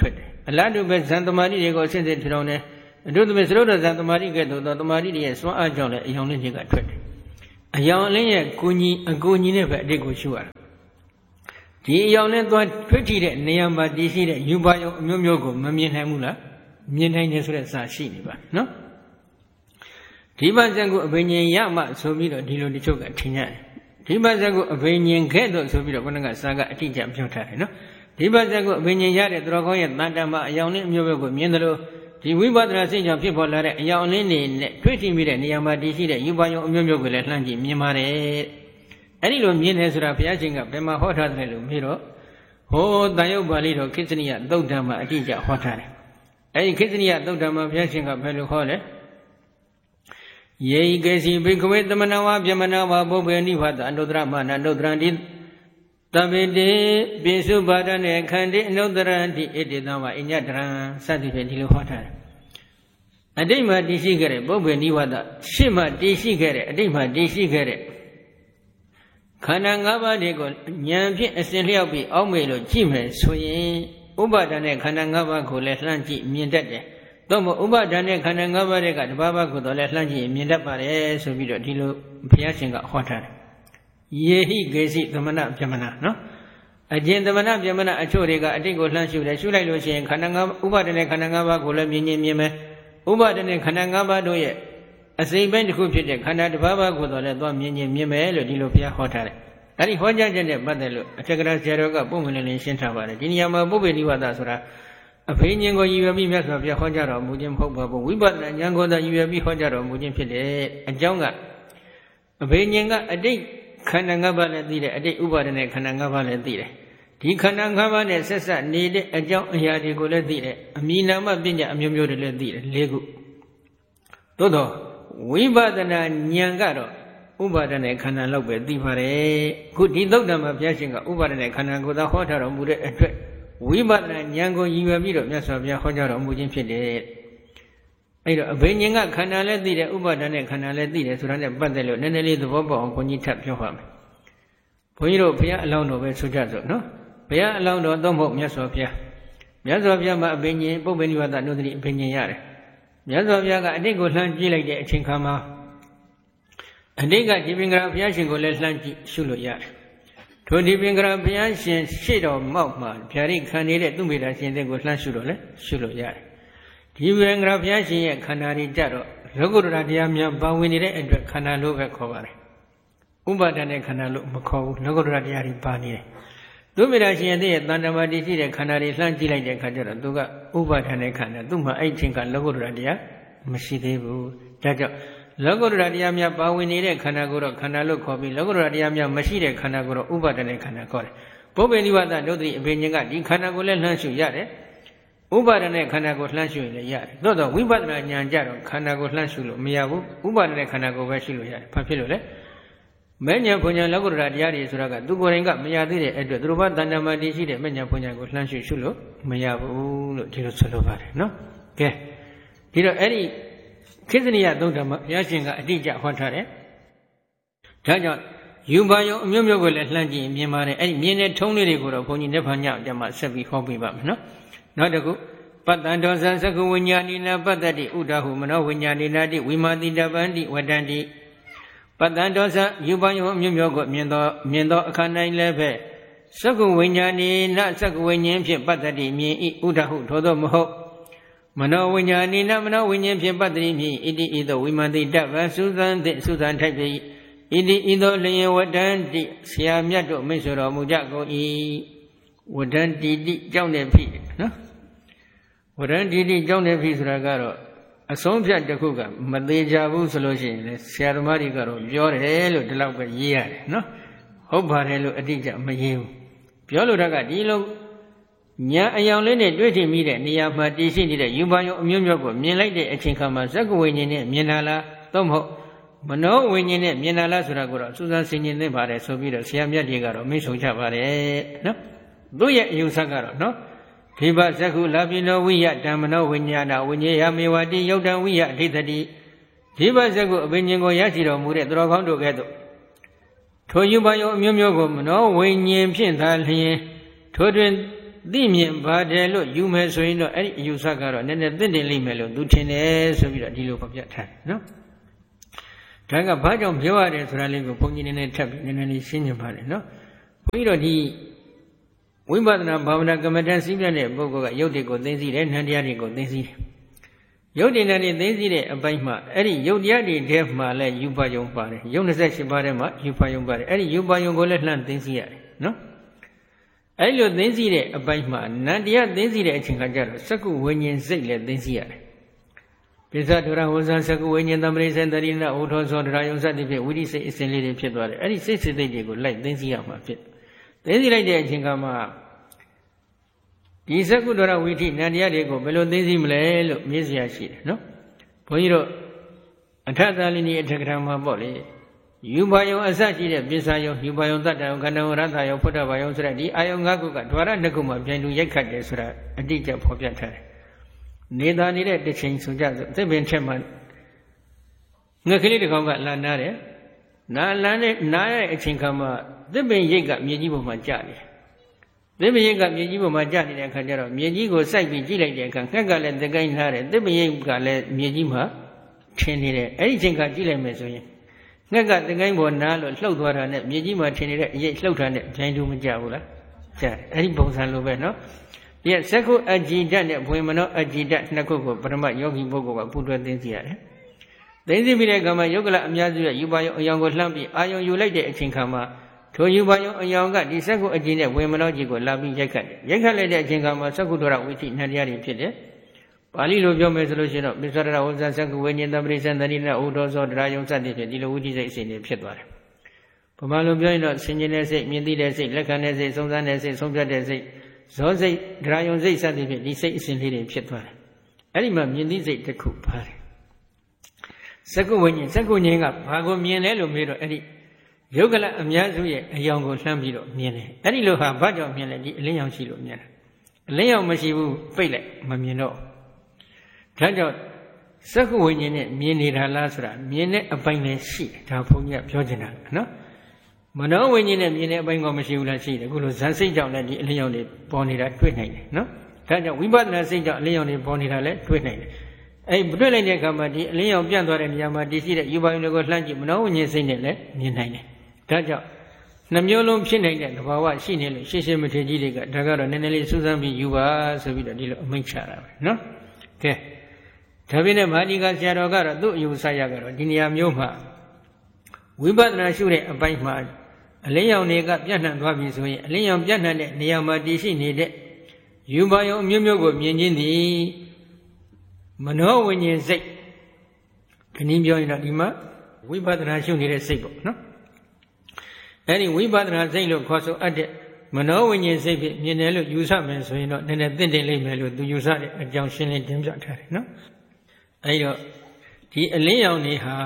အလားတူပဲဇန်တမာတိတွေကိုအစစ်စစ်ထထောင်တယ်အထူးသဖြင့်သရုပ်တော်ဇန်တမာတိကဲ့သို့သောတမာတိတွေရဲ့စွမ်းအားကြောင့်လည်းအယောင်လင်းတွေကထွက်တယ်အယောင်လင်းရဲ့ကိုကြီးအကိုကြီးနဲ့ပဲအတိတ်ကိုရှုရတာဒီအယောင်လင်းသွားထွေးထီတဲ့နေရာမှာတည်ရှိတဲ့ယူပါယုံအမျိုးမျိုးကိုမမြင်နိုင်ဘူးလားမြင်နိုင်တယ်ဆိုတဲ့စာရှိနေပါနော်ဒီပါဇက်ကိုအဘိညာဉ်ရမှဆိုပြီးတော့ဒီလိုတချို့ကထင်ကြတယ်ဒီပါဇက်ကိုအဘိညာဉ်ခဲ့တော့ဆိုပြီးတော့ဘုန်းကစာကအတိအကျပြောထားတယ်နော်ဒီပါဇက်ကိုအဘိညာဉ်ရတဲ့သူတော်ကောင်းရဲ့တန်တမအယောင်လင်းအမျိုးမျိုးကိုမြင်တယ်လို့ဒီဝိပဿနာစိတ်ကြောင့်ဖြစ်ပေါ်လာတဲ့အယောင်လင်းတွေနဲ့တွေ့ထိမိတဲ့နေရာမှာတည်ရှိတဲ့ယူပါယုံအမျိုးမျိုးကိုလည်းလှမ်းကြည့်မြင်ပါတယ်အဲ့ဒီလိုမြင်တယ်ဆိုတာဘုရားရှင်ကဘယ်မှာဟောထားတယ်လို့မေးတော့ဟိုတန်ရုပ်ပါဠိတော်ခိစ္စနိယသုတ်တံမှာအတိအကျဟောထားတယ်အဲ့ဒီခိစ္စနိယသုတ်တံမှာဘုရားရှင်ကဘယ်လိုဟောလဲယေဟိကေစီဘိကဝေသမဏဝါပြမနာဝါပုပ္ပေနိဗ္ဗာတအနုတ္တရမနာနုတ္တရံတိတပိတေပိစုပါဒနဲ့ခန္တီအနုတ္တရံတိဣတိတံဝါအညတရံစသဖြင့်ဒီလိုဟောထားတယ်အတိတ်မှာတည်ရှိခဲ့တဲ့ပုပ္ပေနိဗ္ဗာတရှေ့မှာတည်ရှိခဲ့တဲ့အတိတ်မှာတည်ရှိခဲ့တဲ့ခန္ဓာ၅ပါးတွေကိုဉာဏ်ဖြင့်အစဉ်လျောက်ပြီးအောက်မေ့လို့ကြည့်မယ်ဆိုရင်ဥပါဒနဲ့ခန္ဓာ၅ပါးကိုလည်းလှမ်းကြည့်မြင်တတ်တယ်သို့မဟုတ်ဥပါဒနဲ့ခန္ဓာ၅ပါးတွေကတဘာဘာကိုတော့လည်းလှမ်းကြည့်မြင်တတ်ပါတယ်ဆိုပြီးတော့ဒီလိုဘုရားရှင်ကဟောထားတယ်ယေဟိကေစီသမဏပြမနာနော်အကျဉ်သမဏပြမနာအချို့တွေကအတိတ်ကိုလှမ်းရှုတယ်ရှုလိုက်လို့ရှိရင်ခန္ဓာ၅ဥပါဒနဲ့ခန္ဓာ၅ပါးကိုလည်းမြင်မြင်မြင်မယ်ဥပါဒနဲ့ခန္ဓာ၅ပါးတို့ရဲ့အစိမ့်ပိုင်းတစ်ခုဖြစ်တဲ့ခန္ဓာတစ်ပါးပါးကိုတော့လည်းသွားမြင်မြင်မြင်မယ်လို့ဒီလိုဘုရားဟောထားတယ်အဲ့ဒီဟောကြားချက်နဲ့ပတ်သက်လို့အထက်ကရာဆရာတော်ကပုံမှန်လင်းလင်းရှင်းထားပါတယ်ဒီနေရာမှာပုပ္ပေနိဗ္ဗာန်ဆိုတာအဘိညာဉ်ကိုရည်ရွယ်ပြီးမြတ်စွာဘုရားဟောကြားတော်မူခြင်းမဟုတ်ပါဘူးဝိပဿနာဉာဏ်ကိုသာရည်ရွယ်ပြီးဟောကြားတော်မူခြင်းဖြစ်တယ်အကြောင်းကအဘိညာဉ်ကအတိတ်ခန္ဓာ၅ပါးလည်းသိတယ်အတိတ်ဥပါဒနဲ့ခန္ဓာ၅ပါးလည်းသိတယ်ဒီခန္ဓာ၅ပါးနဲ့ဆက်ဆက်နေတဲ့အကြောင်းအရာတွေကိုလည်းသိတယ်အမိနာမပညာအမျိုးမျိုးတွေလည်းသိတယ်၄ခုသို့တော့ဝိပဿနာဉာဏ်ကတော့ဥပါဒနဲ့ခန္ဓာလောက်ပဲသိပါတယ်ခုဒီသုတ်တံမှာဘုရားရှင်ကဥပါဒနဲ့ခန္ဓာကိုသာဟောထားတော်မူတဲ့အတွက်ဝိပဿနာဉာဏ်ကိုရည်ရွယ်ပြီးတော့မြတ်စွာဘုရားဟောကြားတော်မူခြင်းဖြစ်တယ်အဲ့တော့အဘိညာဉ်ကခန္ဓာလည်းသိတယ်ဥပါဒနဲ့ခန္ဓာလည်းသိတယ်ဆိုတာနဲ့ပတ်သက်လို့နည်းနည်းလေးသဘောပေါက်အောင်ဘုန်းကြီးထပ်ပြောပါမယ်ဘုန်းကြီးတို့ဘုရားအလောင်းတော်ပဲဆိုကြစို့နော်ဘုရားအလောင်းတော်သုံးဖို့မြတ်စွာဘုရားမြတ်စွာဘုရားမှာအဘိညာဉ်ပုပ္ပေနိဗ္ဗာန်နုဒတိအဘိညာဉ်ရတယ်မြတ်စွာဘုရားကအတိတ်ကိုလှမ်းကြည့်လိုက်တဲ့အချိန်ခါမှာအတိတ်ကဒီပင်္ဂရာဘုရားရှင်ကိုလည်းလှမ်းကြည့်ရှုလို့ရတယ်ထိုဒီပင်္ဂရာဘုရားရှင်ရှေ့တော်မောက်မှာဗျာဒိတ်ခံနေတဲ့သူမေတ္တာရှင်တဲ့ကိုလှမ်းရှုတော့လေရှုလို့ရတယ်ဒီပင်္ဂရာဘုရားရှင်ရဲ့ခန္ဓာတွေကြတော့လောကုတ္တရာတရားများပါဝင်နေတဲ့အတွက်ခန္ဓာလို့ပဲခေါ်ပါတယ်ဥပါဒနဲ့ခန္ဓာလို့မခေါ်ဘူးလောကုတ္တရာတရားတွေပါနေတယ်သူမေတ္တာရှင်ရဲ့တန်တမာတိရှိတဲ့ခန္ဓာတွေလှမ်းကြည့်လိုက်တဲ့အခါကျတော့သူကဥပါဒနဲ့ခန္ဓာသူ့မှာအဲ့ချင်းကလောကုတ္တရာတရားမရှိသေးဘူးဒါကြောင့်လောကုတ္တရာတရားများပါဝင်နေတဲ့ခန္ဓာကိုတော့ခန္ဓာလို့ခေါ်ပြီးလောကုတ္တရာတရားများမရှိတဲ့ခန္ဓာကိုတော့ဥပါဒနဲ့ခန္ဓာခေါ်တယ်ပုပ္ပေနိဗ္ဗာန်ဒုတိယအဘိညာဉ်ကဒီခန္ဓာကိုလည်းလှမ်းရှုရတယ်ဥပါဒနဲ့ခန္ဓာကိုလှမ်းရှုရင်လည်းရတယ်သို့တော့ဝိပဿနာဉာဏ်ကြတော့ခန္ဓာကိုလှမ်းရှုလို့မရဘူးဥပါဒနဲ့ခန္ဓာကိုပဲရှုလို့ရတယ်ဘာဖြစ်လို့လဲမဲ့ညာဘုံညာလောကုတ္တရာတရားတွေဆိုတာကသူကိုယ်တိုင်ကမရသေးတဲ့အတွက်သူတို့ဘာတဏ္ဍာမတိရှိတဲ့မဲ့ညာဘုံညာကိုလှမ်းရှုရှုလို့မရဘူးလို့ဒီလိုဆိုလိုပါတယ်နော်ကဲဒီတော့အဲ့ဒီခိစ္စနိယသုတ်တံမှာဘုရားရှင်ကအတိအကျဟောထားတယ်ဒါကြောင့်ယူပါယုံအမျိုးမျိုးကိုလည်းလှမ်းကြည့်မြင်ပါတယ်အဲ့ဒီမြင်တဲ့ထုံးလေးတွေကိုတော့ဘုန်းကြီးနိဗ္ဗာန်ညအတ္တမှာဆက်ပြီးဟောပြပါမယ်နော်နောက်တစ်ခုပတ္တံဒောဇံသက္ကဝိညာဏိနာပတ္တတိဥဒ္ဓဟုမနောဝိညာဏိနာတိဝိမာတိတပန္တိဝတ္တန္တိပတ္တံဒောဇံယူပါယုံအမျိုးမျိုးကိုမြင်သောမြင်သောအခါ၌လည်းပဲသက္ကဝိညာဏိနာသက္ကဝိညာဉ်ဖြင့်ပတ္တတိမြင်ဤဥဒ္ဓဟုထိုသောမဟုတ်မနောဝိညာဏိနာမနောဝိညာဉ်ဖြင့်ပတ္တတိမြင်ဣတိဤသို့ဝိမာတိတပံသုသံသင့်သုသံထိုက်ပြီဣတိဤသို့လျင်ဝတ္တန္တိဆရာမြတ်တို့မိတ်ဆွေတော်မူကြကုန်၏ဝတ္တန္တိတိကြောင့်နေပြီနော်ဝတ္တန္တိတိကြောင့်နေပြီဆိုတာကတော့အဆုံးဖြတ်တစ်ခုကမသေးကြဘူးဆိုလို့ရှိရင်လေဆရာသမားတွေကတော့ပြောတယ်လို့ဒီလောက်ပဲရေးရတယ်နော်ဟုတ်ပါတယ်လို့အတိအကျမရေးဘူးပြောလို့တော့ကဒီလိုညာအယောင်လေးနဲ့တွေ့ထိမိတဲ့နေရာမှာတည်ရှိနေတဲ့ယူပါယုံအမျိုးမျိုးကိုမြင်လိုက်တဲ့အချိန်ခါမှာဇက္ကဝိညာဉ်နဲ့မြင်လာလားသို့မဟုတ်မနောဝိညာဉ်နဲ့မြင်လာလားဆိုတာကိုတော့စူးစမ်းဆင်ခြင်သင့်ပါတယ်ဆိုပြီးတော့ဆရာမြတ်တွေကတော့မိတ်ဆုံကြပါတယ်နော်သူ့ရဲ့အယူဆကတော့နော်ခိဗဇက္ခုလာပိနောဝိယဓမ္မနောဝိညာဏဝိညေယမေဝတိယုတ်တံဝိယအဋ္ဌိတတိခိဗဇက္ခုအဘိညာဉ်ကိုရရှိတော်မူတဲ့သူတော်ကောင်းတို့ကဲ့သို့ထိုယူပါယုံအမျိုးမျိုးကိုမနောဝိညာဉ်ဖြင့်သာလျင်ထိုတွင်သိမြင်ပါတယ်လို့ယူမယ်ဆိုရင်တော့အဲ့ဒီအယူဆကတော့နည်းနည်းသင့်တယ်လိမ့်မယ်လို့သူထင်တယ်ဆိုပြီးတော့ဒီလိုဖော်ပြထားတယ်နော်ဒါကဘာကြောင့်ပြောရတယ်ဆိုတာလေးကိုဘုန်းကြီးနည်းနည်းထပ်ပြီးနည်းနည်းလေးရှင်းပြပါတယ်နော်ဘုန်းကြီးတို့ဒီဝိပဿနာဘာဝနာကမ္မဋ္ဌာန်းစည်းပြတဲ့ပုဂ္ဂိုလ်ကယုတ်တွေကိုသိသိတယ်နန္တရားတွေကိုသိသိတယ်ယုတ်တင်တဲ့သိသိတဲ့အပိုင်းမှာအဲ့ဒီယုတ်တရားတွေထဲမှာလည်းယူပါယုံပါတယ်ယုတ်၂၈ပါးထဲမှာယူပါယုံပါတယ်အဲ့ဒီယူပါယုံကိုလည်းလှမ်းသိသိရတယ်နော်အဲ့လိုသိသိတဲ့အပိုင်းမှာနန္တရားသိသိတဲ့အချိန်ခါကျတော့စက္ကုဝိညာဉ်စိတ်လည်းသိသိရတယ်ပိဿဒုရဝဇ္ဇစကုဝိညာဉ်တံပရိစ္ဆေတရိဏဩထောသောဒရာယုံစသည်ဖြင့်ဝိရိစိတ်အစဉ်လေးတွေဖြစ်သွားတယ်အဲ့ဒီစိတ်စိတ်တွေကိုလိုက်သိသိရမှာဖြစ်သိသိလိုက်တဲ့အချိန်ကမှဒီစကုဒရဝိထိနန္တရားတွေကိုဘယ်လိုသိသိမလဲလို့မေးစရာရှိတယ်နော်ဘုန်းကြီးတို့အထသာလိနီအထက်ကထာမှာပေါ့လေယူပါယုံအစရှိတဲ့ပိဿယုံယူပါယုံတတ္တယုံခန္ဓာယုံရတ္တယုံဖုဒ္ဓဘာယုံဆိုတဲ့ဒီအာယုံ၅ခုကဓဝရနှစ်ခုမှာပြန်တူရိုက်ခတ်တယ်ဆိုတာအတိအကျဖော်ပြထားတယ်နေသာနေတဲ့တစ်ချိန်ဆိုကြသစ်ပင်ထက်မှငှက်ကလေးတစ်ကောင်ကလာနားတယ်နားလန်းနဲ့နားရဲ့အချိန်ခါမှာသစ်ပင်ရိတ်ကမြေကြီးပေါ်မှာကျနေတယ်သစ်ပင်ရိတ်ကမြေကြီးပေါ်မှာကျနေတဲ့အခါကျတော့မြေကြီးကိုစိုက်ပြီးကြည့်လိုက်တဲ့အခါငှက်ကလည်းသကိုင်းနားတယ်သစ်ပင်ရိတ်ကလည်းမြေကြီးမှာထင်းနေတယ်အဲ့ဒီအချိန်ကကြည့်လိုက်မယ်ဆိုရင်ငှက်ကသကိုင်းပေါ်နားလို့လှုပ်သွားတာနဲ့မြေကြီးမှာထင်းနေတဲ့အရိတ်လှုပ်တာနဲ့ဂျိုင်းတူမကြဘူးလားကျတယ်အဲ့ဒီပုံစံလိုပဲနော်ဒီစက္ခုအကြည်ဓာတ်နဲ့ဘွေမနောအကြည်ဓာတ်နှစ်ခုကိုပရမယောဂီပုဂ္ဂိုလ်ကပူတွဲသိသိရတယ်။သိသိပြီးတဲ့အခါမှာယုတ်ကလအများစုရဲ့ယူပါယုံအယောင်ကိုလှမ်းပြီးအာယုံယူလိုက်တဲ့အချိန်ခါမှာထိုယူပါယုံအယောင်ကဒီစက္ခုအကြည်နဲ့ဘွေမနောကြည်ကိုလာပြီးရိုက်ခတ်တယ်။ရိုက်ခတ်လိုက်တဲ့အချိန်ခါမှာစက္ခုဒရဝိထိနန္တရားတွေဖြစ်တယ်။ပါဠိလိုပြောမယ်ဆိုလို့ရှိရင်တော့ပိဿဒရဝဇ္ဇစက္ခုဝိညာဉ်တံပရိစ္ဆေတရိဏဥဒောသောဒရာယုံစသည်ဖြင့်ဒီလိုဝိထိစိတ်အစဉ်တွေဖြစ်သွားတယ်။ဗမာလိုပြောရင်တော့ဆင်ခြင်တဲ့စိတ်မြင်သိတဲ့စိတ်လက်ခံတဲ့စိတ်စုံစမ်းတဲ့စိတ်ဆုံးဖြတ်တဲ့စိတ်ဇောစိတ်ဒရာယုံစိတ်စသည်ဖြင့်ဒီစိတ်အစဉ်လေးတွေဖြစ်သွားတယ်အဲ့ဒီမှာမြင်သိစိတ်တစ်ခုပါတယ်စက္ကုဝိညာဉ်စက္ကုဉ္ဉ္ကဘာကိုမြင်လဲလို့မေးတော့အဲ့ဒီယုတ်ကလအများစုရဲ့အယောင်ကိုလှမ်းပြီးတော့မြင်တယ်အဲ့ဒီလိုဟာဘာကြောင့်မြင်လဲဒီအလင်းရောင်ရှိလို့မြင်တယ်အလင်းရောင်မရှိဘူးပိတ်လိုက်မမြင်တော့ဒါကြောင့်စက္ကုဝိညာဉ်နဲ့မြင်နေတာလားဆိုတာမြင်တဲ့အပိုင်းလည်းရှိတယ်ဒါဘုန်းကြီးကပြောချင်တာနော်မနောဝိညာဉ်နဲ့မြင်တဲ့အပိုင်းကမရှိဘူးလားရှိတယ်အခုလိုဇန်စိတ်ကြောင့်လည်းဒီအလင်းရောင်တွေပေါ်နေတာတွေ့နိုင်တယ်နော်ဒါကြောင့်ဝိပဿနာစိတ်ကြောင့်အလင်းရောင်တွေပေါ်နေတာလည်းတွေ့နိုင်တယ်အဲဒီတွေ့လိုက်တဲ့အခါမှာဒီအလင်းရောင်ပြန့်သွားတဲ့နေရာမှာတည်ရှိတဲ့ယူပါယုံတွေကိုလှမ်းကြည့်မနောဝိညာဉ်စိတ်နဲ့လည်းမြင်နိုင်တယ်ဒါကြောင့်နှမျိုးလုံးဖြစ်နိုင်တဲ့သဘာဝရှိနေလို့ရှင်းရှင်းမထေကြီးတွေကဒါကတော့နည်းနည်းလေးစူးစမ်းပြီးယူပါဆိုပြီးတော့ဒီလိုအမိန့်ချတာပဲနော်ကဲဒါပေမဲ့မာဒီကဆရာတော်ကတော့သူ့အယူဆရကတော့ဒီနေရာမျိုးမှာဝိပဿနာရှုတဲ့အပိုင်းမှာအလင်းရောင်တွေကပြန့်နှံ့သွားပြီဆိုရင်အလင်းရောင်ပြန့်နှံ့တဲ့နေရာမှာတည်ရှိနေတဲ့ယူပါယုံအမျိုးမျိုးကိုမြင်ခြင်းသည်မနောဝိညာဉ်စိတ်ဒီနည်းပြောရင်တော့ဒီမှာဝိပဿနာရှုနေတဲ့စိတ်ပေါ့နော်အဲဒီဝိပဿနာစိတ်လို့ခေါ်ဆိုအပ်တဲ့မနောဝိညာဉ်စိတ်ဖြင့်မြင်တယ်လို့ယူဆမယ်ဆိုရင်တော့နည်းနည်းသင့်တယ်လိမ့်မယ်လို့သူယူဆတဲ့အကြောင်းရှင်းလင်းတင်ပြထားတယ်နော်အဲဒီတော့ဒီအလင်းရောင်တွေဟာ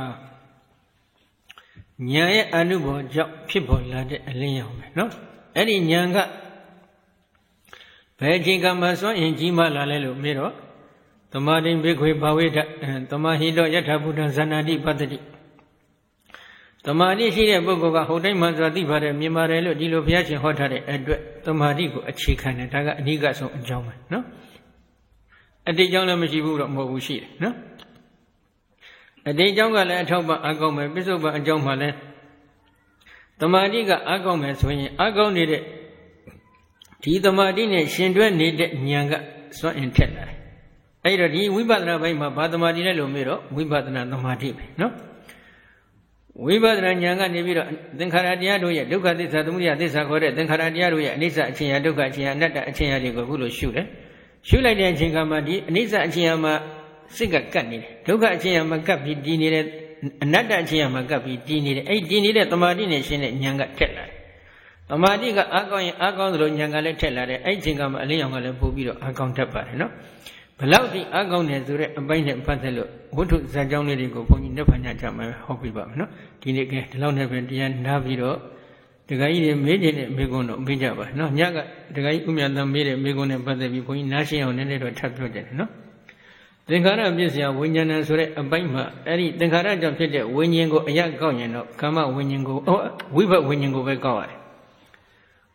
ဉာဏ်ရဲ့အနုဘောကြောင့်ဖြစ်ပေါ်လာတဲ့အလင်းရောင်ပဲနော်အဲ့ဒီဉာဏ်ကဘယ်အချိန်ကမှစွန့်ရင်ကြီးမားလာလဲလို့မေးတော့သမာဓိဘိခွေဘာဝိဒသမာဟိတောယထာဘုဒ္ဓဇာနာတိပတ္တိသမာဓိရှိတဲ့ပုဂ္ဂိုလ်ကဟိုတိုင်းမှစွာသိပါတယ်မြင်ပါတယ်လို့ဒီလိုဘုရားရှင်ဟောထားတဲ့အတွက်သမာဓိကိုအခြေခံတယ်ဒါကအဓိကဆုံးအကြောင်းပဲနော်အတိတ်ကြောင့်လည်းမရှိဘူးတော့မဟုတ်ဘူးရှိတယ်နော်အတိတ်ကြောင့်ကလည်းအထောက်ပံ့အကောင်းမယ်ပစ္စုပန်အကြောင်းမှလည်းသမာဓိကအကောင်းမယ်ဆိုရင်အကောင်းနေတဲ့ဒီသမာဓိနဲ့ရှင်တွဲနေတဲ့ဉာဏ်ကစွန့်အင်ထက်လာတယ်အဲ့တော့ဒီဝိပဿနာဘိုင်းမှာဘာသမာဓိလဲလို့မေးတော့ဝိပဿနာသမာဓိပဲနော်ဝိပဿနာဉာဏ်ကနေပြီးတော့သင်္ခါရတရားတို့ရဲ့ဒုက္ခသစ္စာသမုဒယသစ္စာခေါ်တဲ့သင်္ခါရတရားတို့ရဲ့အနိစ္စအချင်းရာဒုက္ခအချင်းရာအနတ္တအချင်းရာတွေကိုအခုလိုရှုတယ်ရှုလိုက်တဲ့အချိန်ကမှဒီအနိစ္စအချင်းရာမှာစိတ်ကကပ်နေတယ်ဒုက္ခအချင်းရာမှာကပ်ပြီးတည်နေတယ်အနတ္တအချင်းရာမှာကပ်ပြီးတည်နေတယ်အဲ့ဒီတည်နေတဲ့သမာဓိနဲ့ရှင်းတဲ့ဉာဏ်ကထက်လာတယ်သမာဓိကအားကောင်းရင်အားကောင်းသလိုဉာဏ်ကလည်းထက်လာတယ်အဲ့ဒီအချိန်ကမှအလင်းရောင်ကလည်းပို့ပြီးတော့အားကောင်းတတ်ပါတယ်နော်ဘလောက်ဒီအားကောင်းတယ်ဆိုတဲ့အပိုင်းနဲ့ပတ်သက်လို့ဝိထုဇာကြောင်းလေးတွေကိုဘုန်းကြီးနှစ်ဖန်ညချမှာဟောပြပါမယ်နော်ဒီနေ့ကဒီလောက်နဲ့ပဲတရားနာပြီးတော့ဒကာကြီးတွေမေးခြင်းနဲ့မေးခွန်းတော့မေးကြပါနော်ညကဒကာကြီးဥမြတ်သံမေးတဲ့မေးခွန်းနဲ့ပတ်သက်ပြီးဘုန်းကြီးနားရှင်းအောင်နည်းနည်းတော့ထပ်ပြောကြတယ်နော်သင်္ခါရပြည့်စရာဝိညာဏဆိုတဲ့အပိုင်းမှာအဲ့ဒီသင်္ခါရကြောင့်ဖြစ်တဲ့ဝိညာဉ်ကိုအရကောက်ရင်တော့ကာမဝိညာဉ်ကိုဝိဘတ်ဝိညာဉ်ကိုပဲကောက်ရတယ်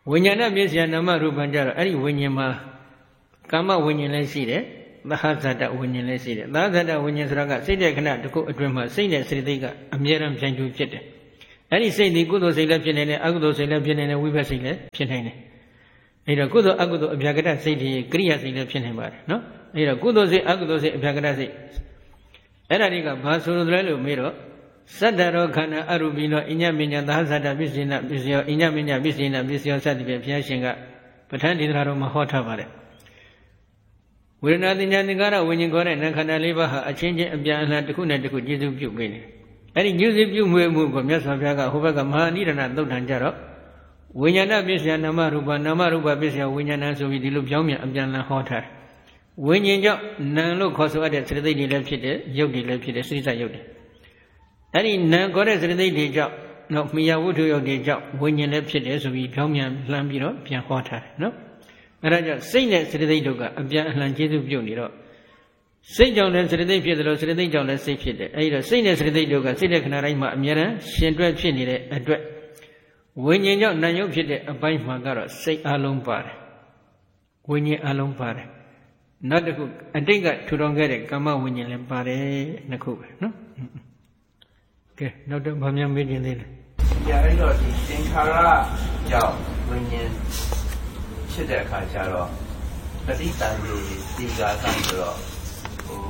ဝိညာဏပစ္စယနာမရူပံကြတော့အဲ့ဒီဝိညာဉ်မှာကာမဝိညာဉ်လည်းရှိတယ်သဟဇတဝိညာဉ်လည်းရှိတယ်သဟဇတဝိညာဉ်ဆိုတာကစိတ်တဲ့ခဏတစ်ခုအတွင်းမှာစိတ်နဲ့စေတသိက်ကအမြဲတမ်းပြိုင်တူဖြစ်တယ်အဲ့ဒီစိတ်ဒီကုသိုလ်စိတ်လည်းဖြစ်နေတယ်အကုသိုလ်စိတ်လည်းဖြစ်နေတယ်ဝိဘက်စိတ်လည်းဖြစ်နေတယ်အဲ့တော့ကုသိုလ်အကုသိုလ်အဗျာကတစိတ်တွေကရိယာစိတ်လည်းဖြစ်နေပါတယ်နော်အဲ့တော့ကုသိုလ်စိတ်အကုသိုလ်စိတ်အဗျာကတစိတ်အဲ့ဒါတွေကဘာဆိုလိုလဲလို့မေးတော့သတ္တရောခန္ဓာအရူပိနောအညမညသဟဇတပစ္စေနပစ္စယောအညမညပစ္စေနပစ္စယောစသဖြင့်ဘုရားရှင်ကပဋ္ဌာန်းဒေသနာတော်မှာဟောထားပါတယ်ဝေဒနာတင်ညာသင်္ကာရဝိညာဉ်ခေါ်တဲ့နာခန္ဓာလေးပါးဟာအချင်းချင်းအပြန်အလှန်တစ်ခုနဲ့တစ်ခုကျေစုပြုပေးနေအဲ့ဒီကျေစုပြုမွေးမှုကိုမြတ်စွာဘုရားကဟိုဘက်ကမဟာနိဒနာသုတ်တန်ကြတော့ဝိညာဏပစ္စယနာမရူပနာမရူပပစ္စယဝိညာဏဆိုပြီးဒီလိုပြောင်းပြန်အပြန်အလှန်ဟောထားတယ်ဝိညာဉ်ကြောင့်နာမ်လို့ခေါ်ဆိုရတဲ့စေတသိက်တွေလည်းဖြစ်တယ်ရုပ်တွေလည်းဖြစ်တယ်စိတ္တရုပ်တွေအဲ့ဒီနာမ်ခေါ်တဲ့စေတသိက်တွေကြောင့်နောက်မိယာဝတ္ထုရုပ်တွေကြောင့်ဝိညာဉ်လည်းဖြစ်တယ်ဆိုပြီးပြောင်းပြန်လှမ်းပြီးတော့ပြန်ဟောထားတယ်နော်အဲ့ဒါကြောင့်စိတ်နဲ့စေတသိက်တို့ကအပြန်အလှန်ကျေစုပြုတ်နေတော့စိတ်ကြောင့်လည်းစေတသိက်ဖြစ်တယ်လို့စေတသိက်ကြောင့်လည်းစိတ်ဖြစ်တယ်အဲ့ဒီတော့စိတ်နဲ့စေတသိက်တို့ကစိတ်တဲ့ခဏတိုင်းမှာအမြဲတမ်းရှင်တွဲဖြစ်နေတဲ့အတွက်ဝိညာဉ်ကြောင့်နာမ်ရုပ်ဖြစ်တဲ့အပိုင်းမှာကတော့စိတ်အလုံးပါတယ်ဝိညာဉ်အလုံးပါတယ်နောက်တစ်ခုအတိတ်ကထူထောင်ခဲ့တဲ့ကာမဝိညာဉ်လည်းပါတယ်နှစ်ခုပဲနော်ကဲနောက်တော့ဗာမြန်မေးခြင်းသေးတယ်ကြာအဲ့တော့ဒီသင်္ခါရကြောင့်ဝိညာဉ်ဖြစ်တဲ့အခါကျတော့ပဋိသန္ဓေဒီကာသံဆိုတော့ဟို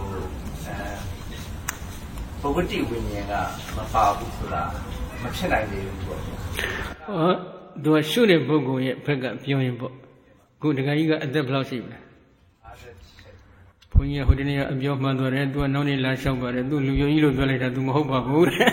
အဲပုဂ္ဂတိဝိညာဉ်ကမပါဘူးဆိုတာမဖြစ်နိုင်သေးဘူးပေါ့ဟောသူကရှုတဲ့ပုဂ္ဂိုလ်ရဲ့ဘက်ကပြောရင်ပေါ့ခုတခါကြီးကအသက်ဘယ်လောက်ရှိလဲဘုန်းကြီးကဟိုတနေ့ကအပြောမှန်သွားတယ်သူကနောက်နေ့လာလျှောက်ပါတယ်သူလူယုံကြီးလို့ပြောလိုက်တာသူမဟုတ်ပါဘူးတဲ့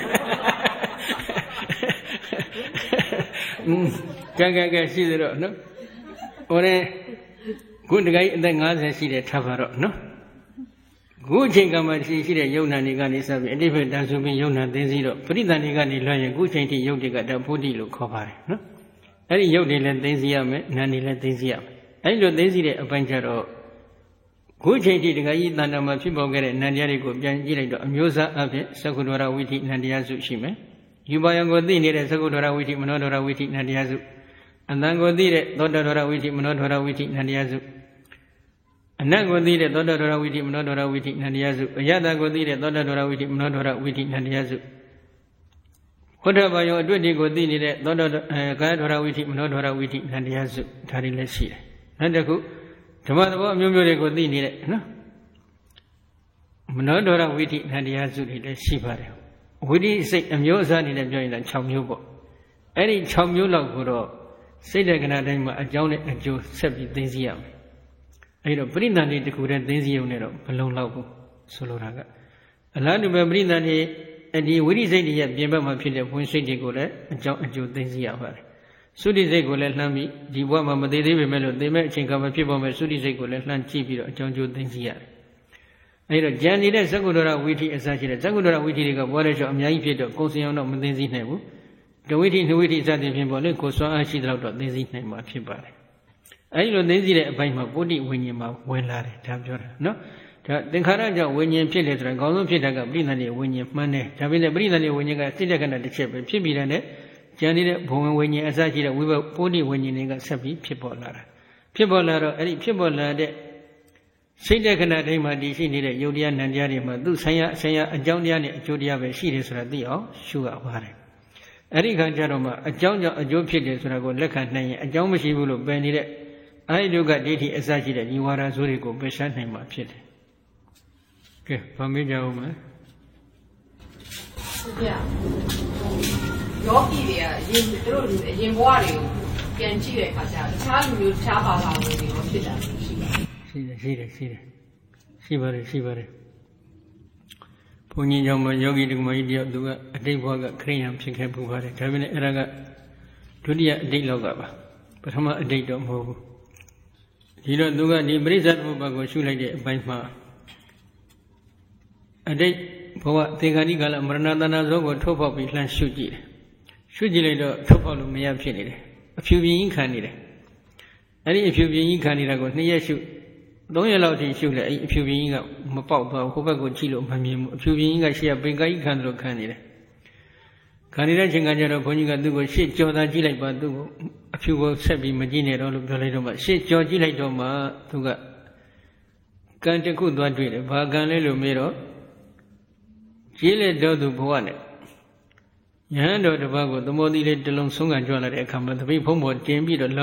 ကဲကဲကဲရှိသေးတော့နော်ဟိုတဲ့ခုတခါကြီးအသက်၅၀ရှိတယ်ထားပါတော့နော်ခုအချိန်ကမှရှိရှိတဲ့ယုံနာတွေကနေစပြီးအတိပ္ပယ်တန်ဆိုပြီးယုံနာသိသိတော့ပရိသန္တိကနေလွှမ်းရင်ခုအချိန်ထိယုတ်တွေကတဖို့တိလို့ခေါ်ပါတယ်နော်အဲ့ဒီယုတ်တွေလည်းသိသိရမယ်နာနေလည်းသိသိရမယ်အဲ့ဒီလိုသိသိတဲ့အပိုင်းကျတော့ခုအချိန်ထိတခါကြီးတဏ္ဍာမှာဖြစ်ပေါ်ခဲ့တဲ့နန္တရားတွေကိုပြန်ကြည့်လိုက်တော့အမျိုးသားအဖြစ်သက္ကုဒ္ဒရဝိထိနန္တရားစုရှိမယ်ယူပါယံကိုသိနေတဲ့သက္ကုဒ္ဒရဝိထိမနောဒ္ဒရဝိထိနန္တရားစုအတန်ကိုသိတဲ့သောတ္တဒ္ဒရဝိထိမနောဒ္ဒရဝိထိနန္တရားစုအနတ်ကိုသိတဲ့သောတ္တဒ္ဒရဝိထိမနောဒ္ဒရဝိထိနန္တရားစုအယတကိုသိတဲ့သောတ္တဒ္ဒရဝိထိမနောဒ္ဒရဝိထိနန္တရားစုဟောတဘာယောအတွက်တွေကိုသိနေတဲ့သောတ္တအဲကာယဒ္ဒရဝိထိမနောဒ္ဒရဝိထိနန္တရားစုဒါတွေလည်းရှိတယ်နောက်တစ်ခုဓမ္မသဘောအမျိုးမျိုးတွေကိုသိနေတဲ့နော်မနောဒ္ဒရဝိထိနန္တရားစုတွေလည်းရှိပါတယ်ဝိထိစိတ်အမျိုးအစားအနေနဲ့ပြောရင်၆မျိုးပေါ့အဲ့ဒီ၆မျိုးလောက်ကိုတော့စိတ်တဲ့ခဏတိုင်းမှာအကြောင်းနဲ့အကျိုးဆက်ပြီးသိသိရမယ်အဲ့တော့ပရိသန္တိတခုတည်းသိသိရုံနဲ့တော့မလုံလောက်ဘူးဆိုလိုတာကအလားတူပဲပရိသန္တိအဒီဝိရိစိတ်တွေရဲ့ပြင်ဘက်မှာဖြစ်တဲ့ဝင်စိတ်တွေကိုလည်းအကြောင်းအကျိုးသိသိရပါတယ်သုတိစိတ်ကိုလည်းလှမ်းပြီးဒီဘဝမှာမသေးသေးပေမဲ့လို့သိမဲ့အချိန်ခါမှာဖြစ်ပေါ်မဲ့သုတိစိတ်ကိုလည်းလှမ်းကြည့်ပြီးတော့အကြောင်းကျိုးသိသိရတယ်အဲ့တော့ဉာဏ်နေတဲ့သက္ကုဒ္ဒရဝိထိအစရှိတဲ့သက္ကုဒ္ဒရဝိထိတွေကပေါ်တဲ့ကျော်အများကြီးဖြစ်တော့ကိုယ်စင်အောင်တော့မသိသိနိုင်ဘူးတဝိထိနှဝိထိစသဖြင့်ပေါ်လေကိုယ်စွမ်းအားရှိတဲ့လောက်တော့သိသိနိုင်မှာဖြစ်ပါတယ်အဲ့ဒီလိုသိသိတဲ့အပိုင်းမှာပုဋ္ဌိဝိညာဉ်မှာဝင်လာတယ်ဒါပြောတာနော်ဒါသင်္ခါရကြောင့်ဝိညာဉ်ဖြစ်တယ်ဆိုတာအကောင်းဆုံးဖြစ်တာကပရိသန္တိဝိညာဉ်မှန်းတယ်ဒါပေမဲ့ပရိသန္တိဝိညာဉ်ကစိတ်တဲ့ခဏတစ်ချက်ပဲဖြစ်ပြီးတဲ့နဲ့ကျန်နေတဲ့ဘုံဝိညာဉ်အစရှိတဲ့ဝိဘပုဋ္ဌိဝိညာဉ်တွေကဆက်ပြီးဖြစ်ပေါ်လာတာဖြစ်ပေါ်လာတော့အဲ့ဒီဖြစ်ပေါ်လာတဲ့စိတ်တဲ့ခဏတိုင်းမှာတည်ရှိနေတဲ့ယုတ်တရားနံတရားတွေမှာသူဆိုင်ရာဆိုင်ရာအကြောင်းတရားနဲ့အကျိုးတရားပဲရှိတယ်ဆိုတာသိအောင်ရှုရပါတယ်အဲ့ဒီခါကျတော့မှအကြောင်းကြောင့်အကျိုးဖြစ်တယ်ဆိုတာကိုလက်ခံနိုင်ရင်အကြောင်းမရှိဘူးလို့ပယ်နေတဲ့အာယုကဒိဋ္ဌိအစရှိတဲ့ဒီဝါဒဆိုးတွေကိုပယ်ရှားနိုင်မှာဖြစ်တယ်ကဲဗာမေးကြအောင်မယ်ဟုတ်ကဲ့ယောဂီတွေကရင်တို့ရင်ဘဝတွေကိုပြန်ကြည့်တဲ့အခါကျတခြားလူမျိုးတခြားဘာသာဝင်တွေရောဖြစ်တာရှိပါတယ်ရှိတယ်ရှိတယ်ရှိတယ်ရှိပါတယ်ရှိပါတယ်ဘုန်းကြီးကြောင့်မယောဂီတက္ကမကြီးတယောက်သူကအတိတ်ဘဝကခရိယံဖြစ်ခဲ့ပူပါတယ်ဒါပေမဲ့အဲ့ဒါကဒုတိယအတိတ်လောကပါပထမအတိတ်တော့မဟုတ်ဘူးဒီတော့သူကဒီပရိစ္ဆေသမုပ္ပါကိုရှုလိုက်တဲ့အပိုင်းမှာအတိတ်ဘဝသင်္ခါရိကာလမရဏတဏ္ဍဇောကိုထုတ်ဖောက်ပြီးလှမ်းရှုကြည့်တယ်ရှုကြည့်လိုက်တော့ထုတ်ဖောက်လို့မရဖြစ်နေတယ်အဖြူပြင်းကြီးခံနေတယ်အဲ့ဒီအဖြူပြင်းကြီးခံနေတာကိုနှစ်ရက်ရှုသုံးရက်လောက်ထိရှုလိုက်အဲ့အဖြူပြင်းကြီးကမပေါက်သွားဘူးဟိုဘက်ကိုကြည့်လို့မမြင်ဘူးအဖြူပြင်းကြီးကရှေ့ကပင်ကိုင်းခံတယ်လို့ခံနေတယ်ခခါနေတဲ့ချိန်ကကျတော့ဘုန်းကြီးကသူ့ကိုရှေ့ကြော်သားကြည့်လိုက်ပါသူ့ကိုအဖြူကိုဆက်ပြီးမကြည့်နဲ့တော့လို့ပြောလိုက်တော့မှရှေ့ကြော်ကြည့်လိုက်တော့မှသူကကံတစ်ခုသွားတွေ့တယ်ဘာကံလဲလို့မေးတော့ကြီးလက်တော်သူဘဝနဲ့ယဟန်တော်တစ်ပါးကိုသမောတိလေးတစ်လုံးဆုံးခံကြွလာတဲ့အခါမှာတပိတ်ဖုံးပေါ်တင်ပြီးတော့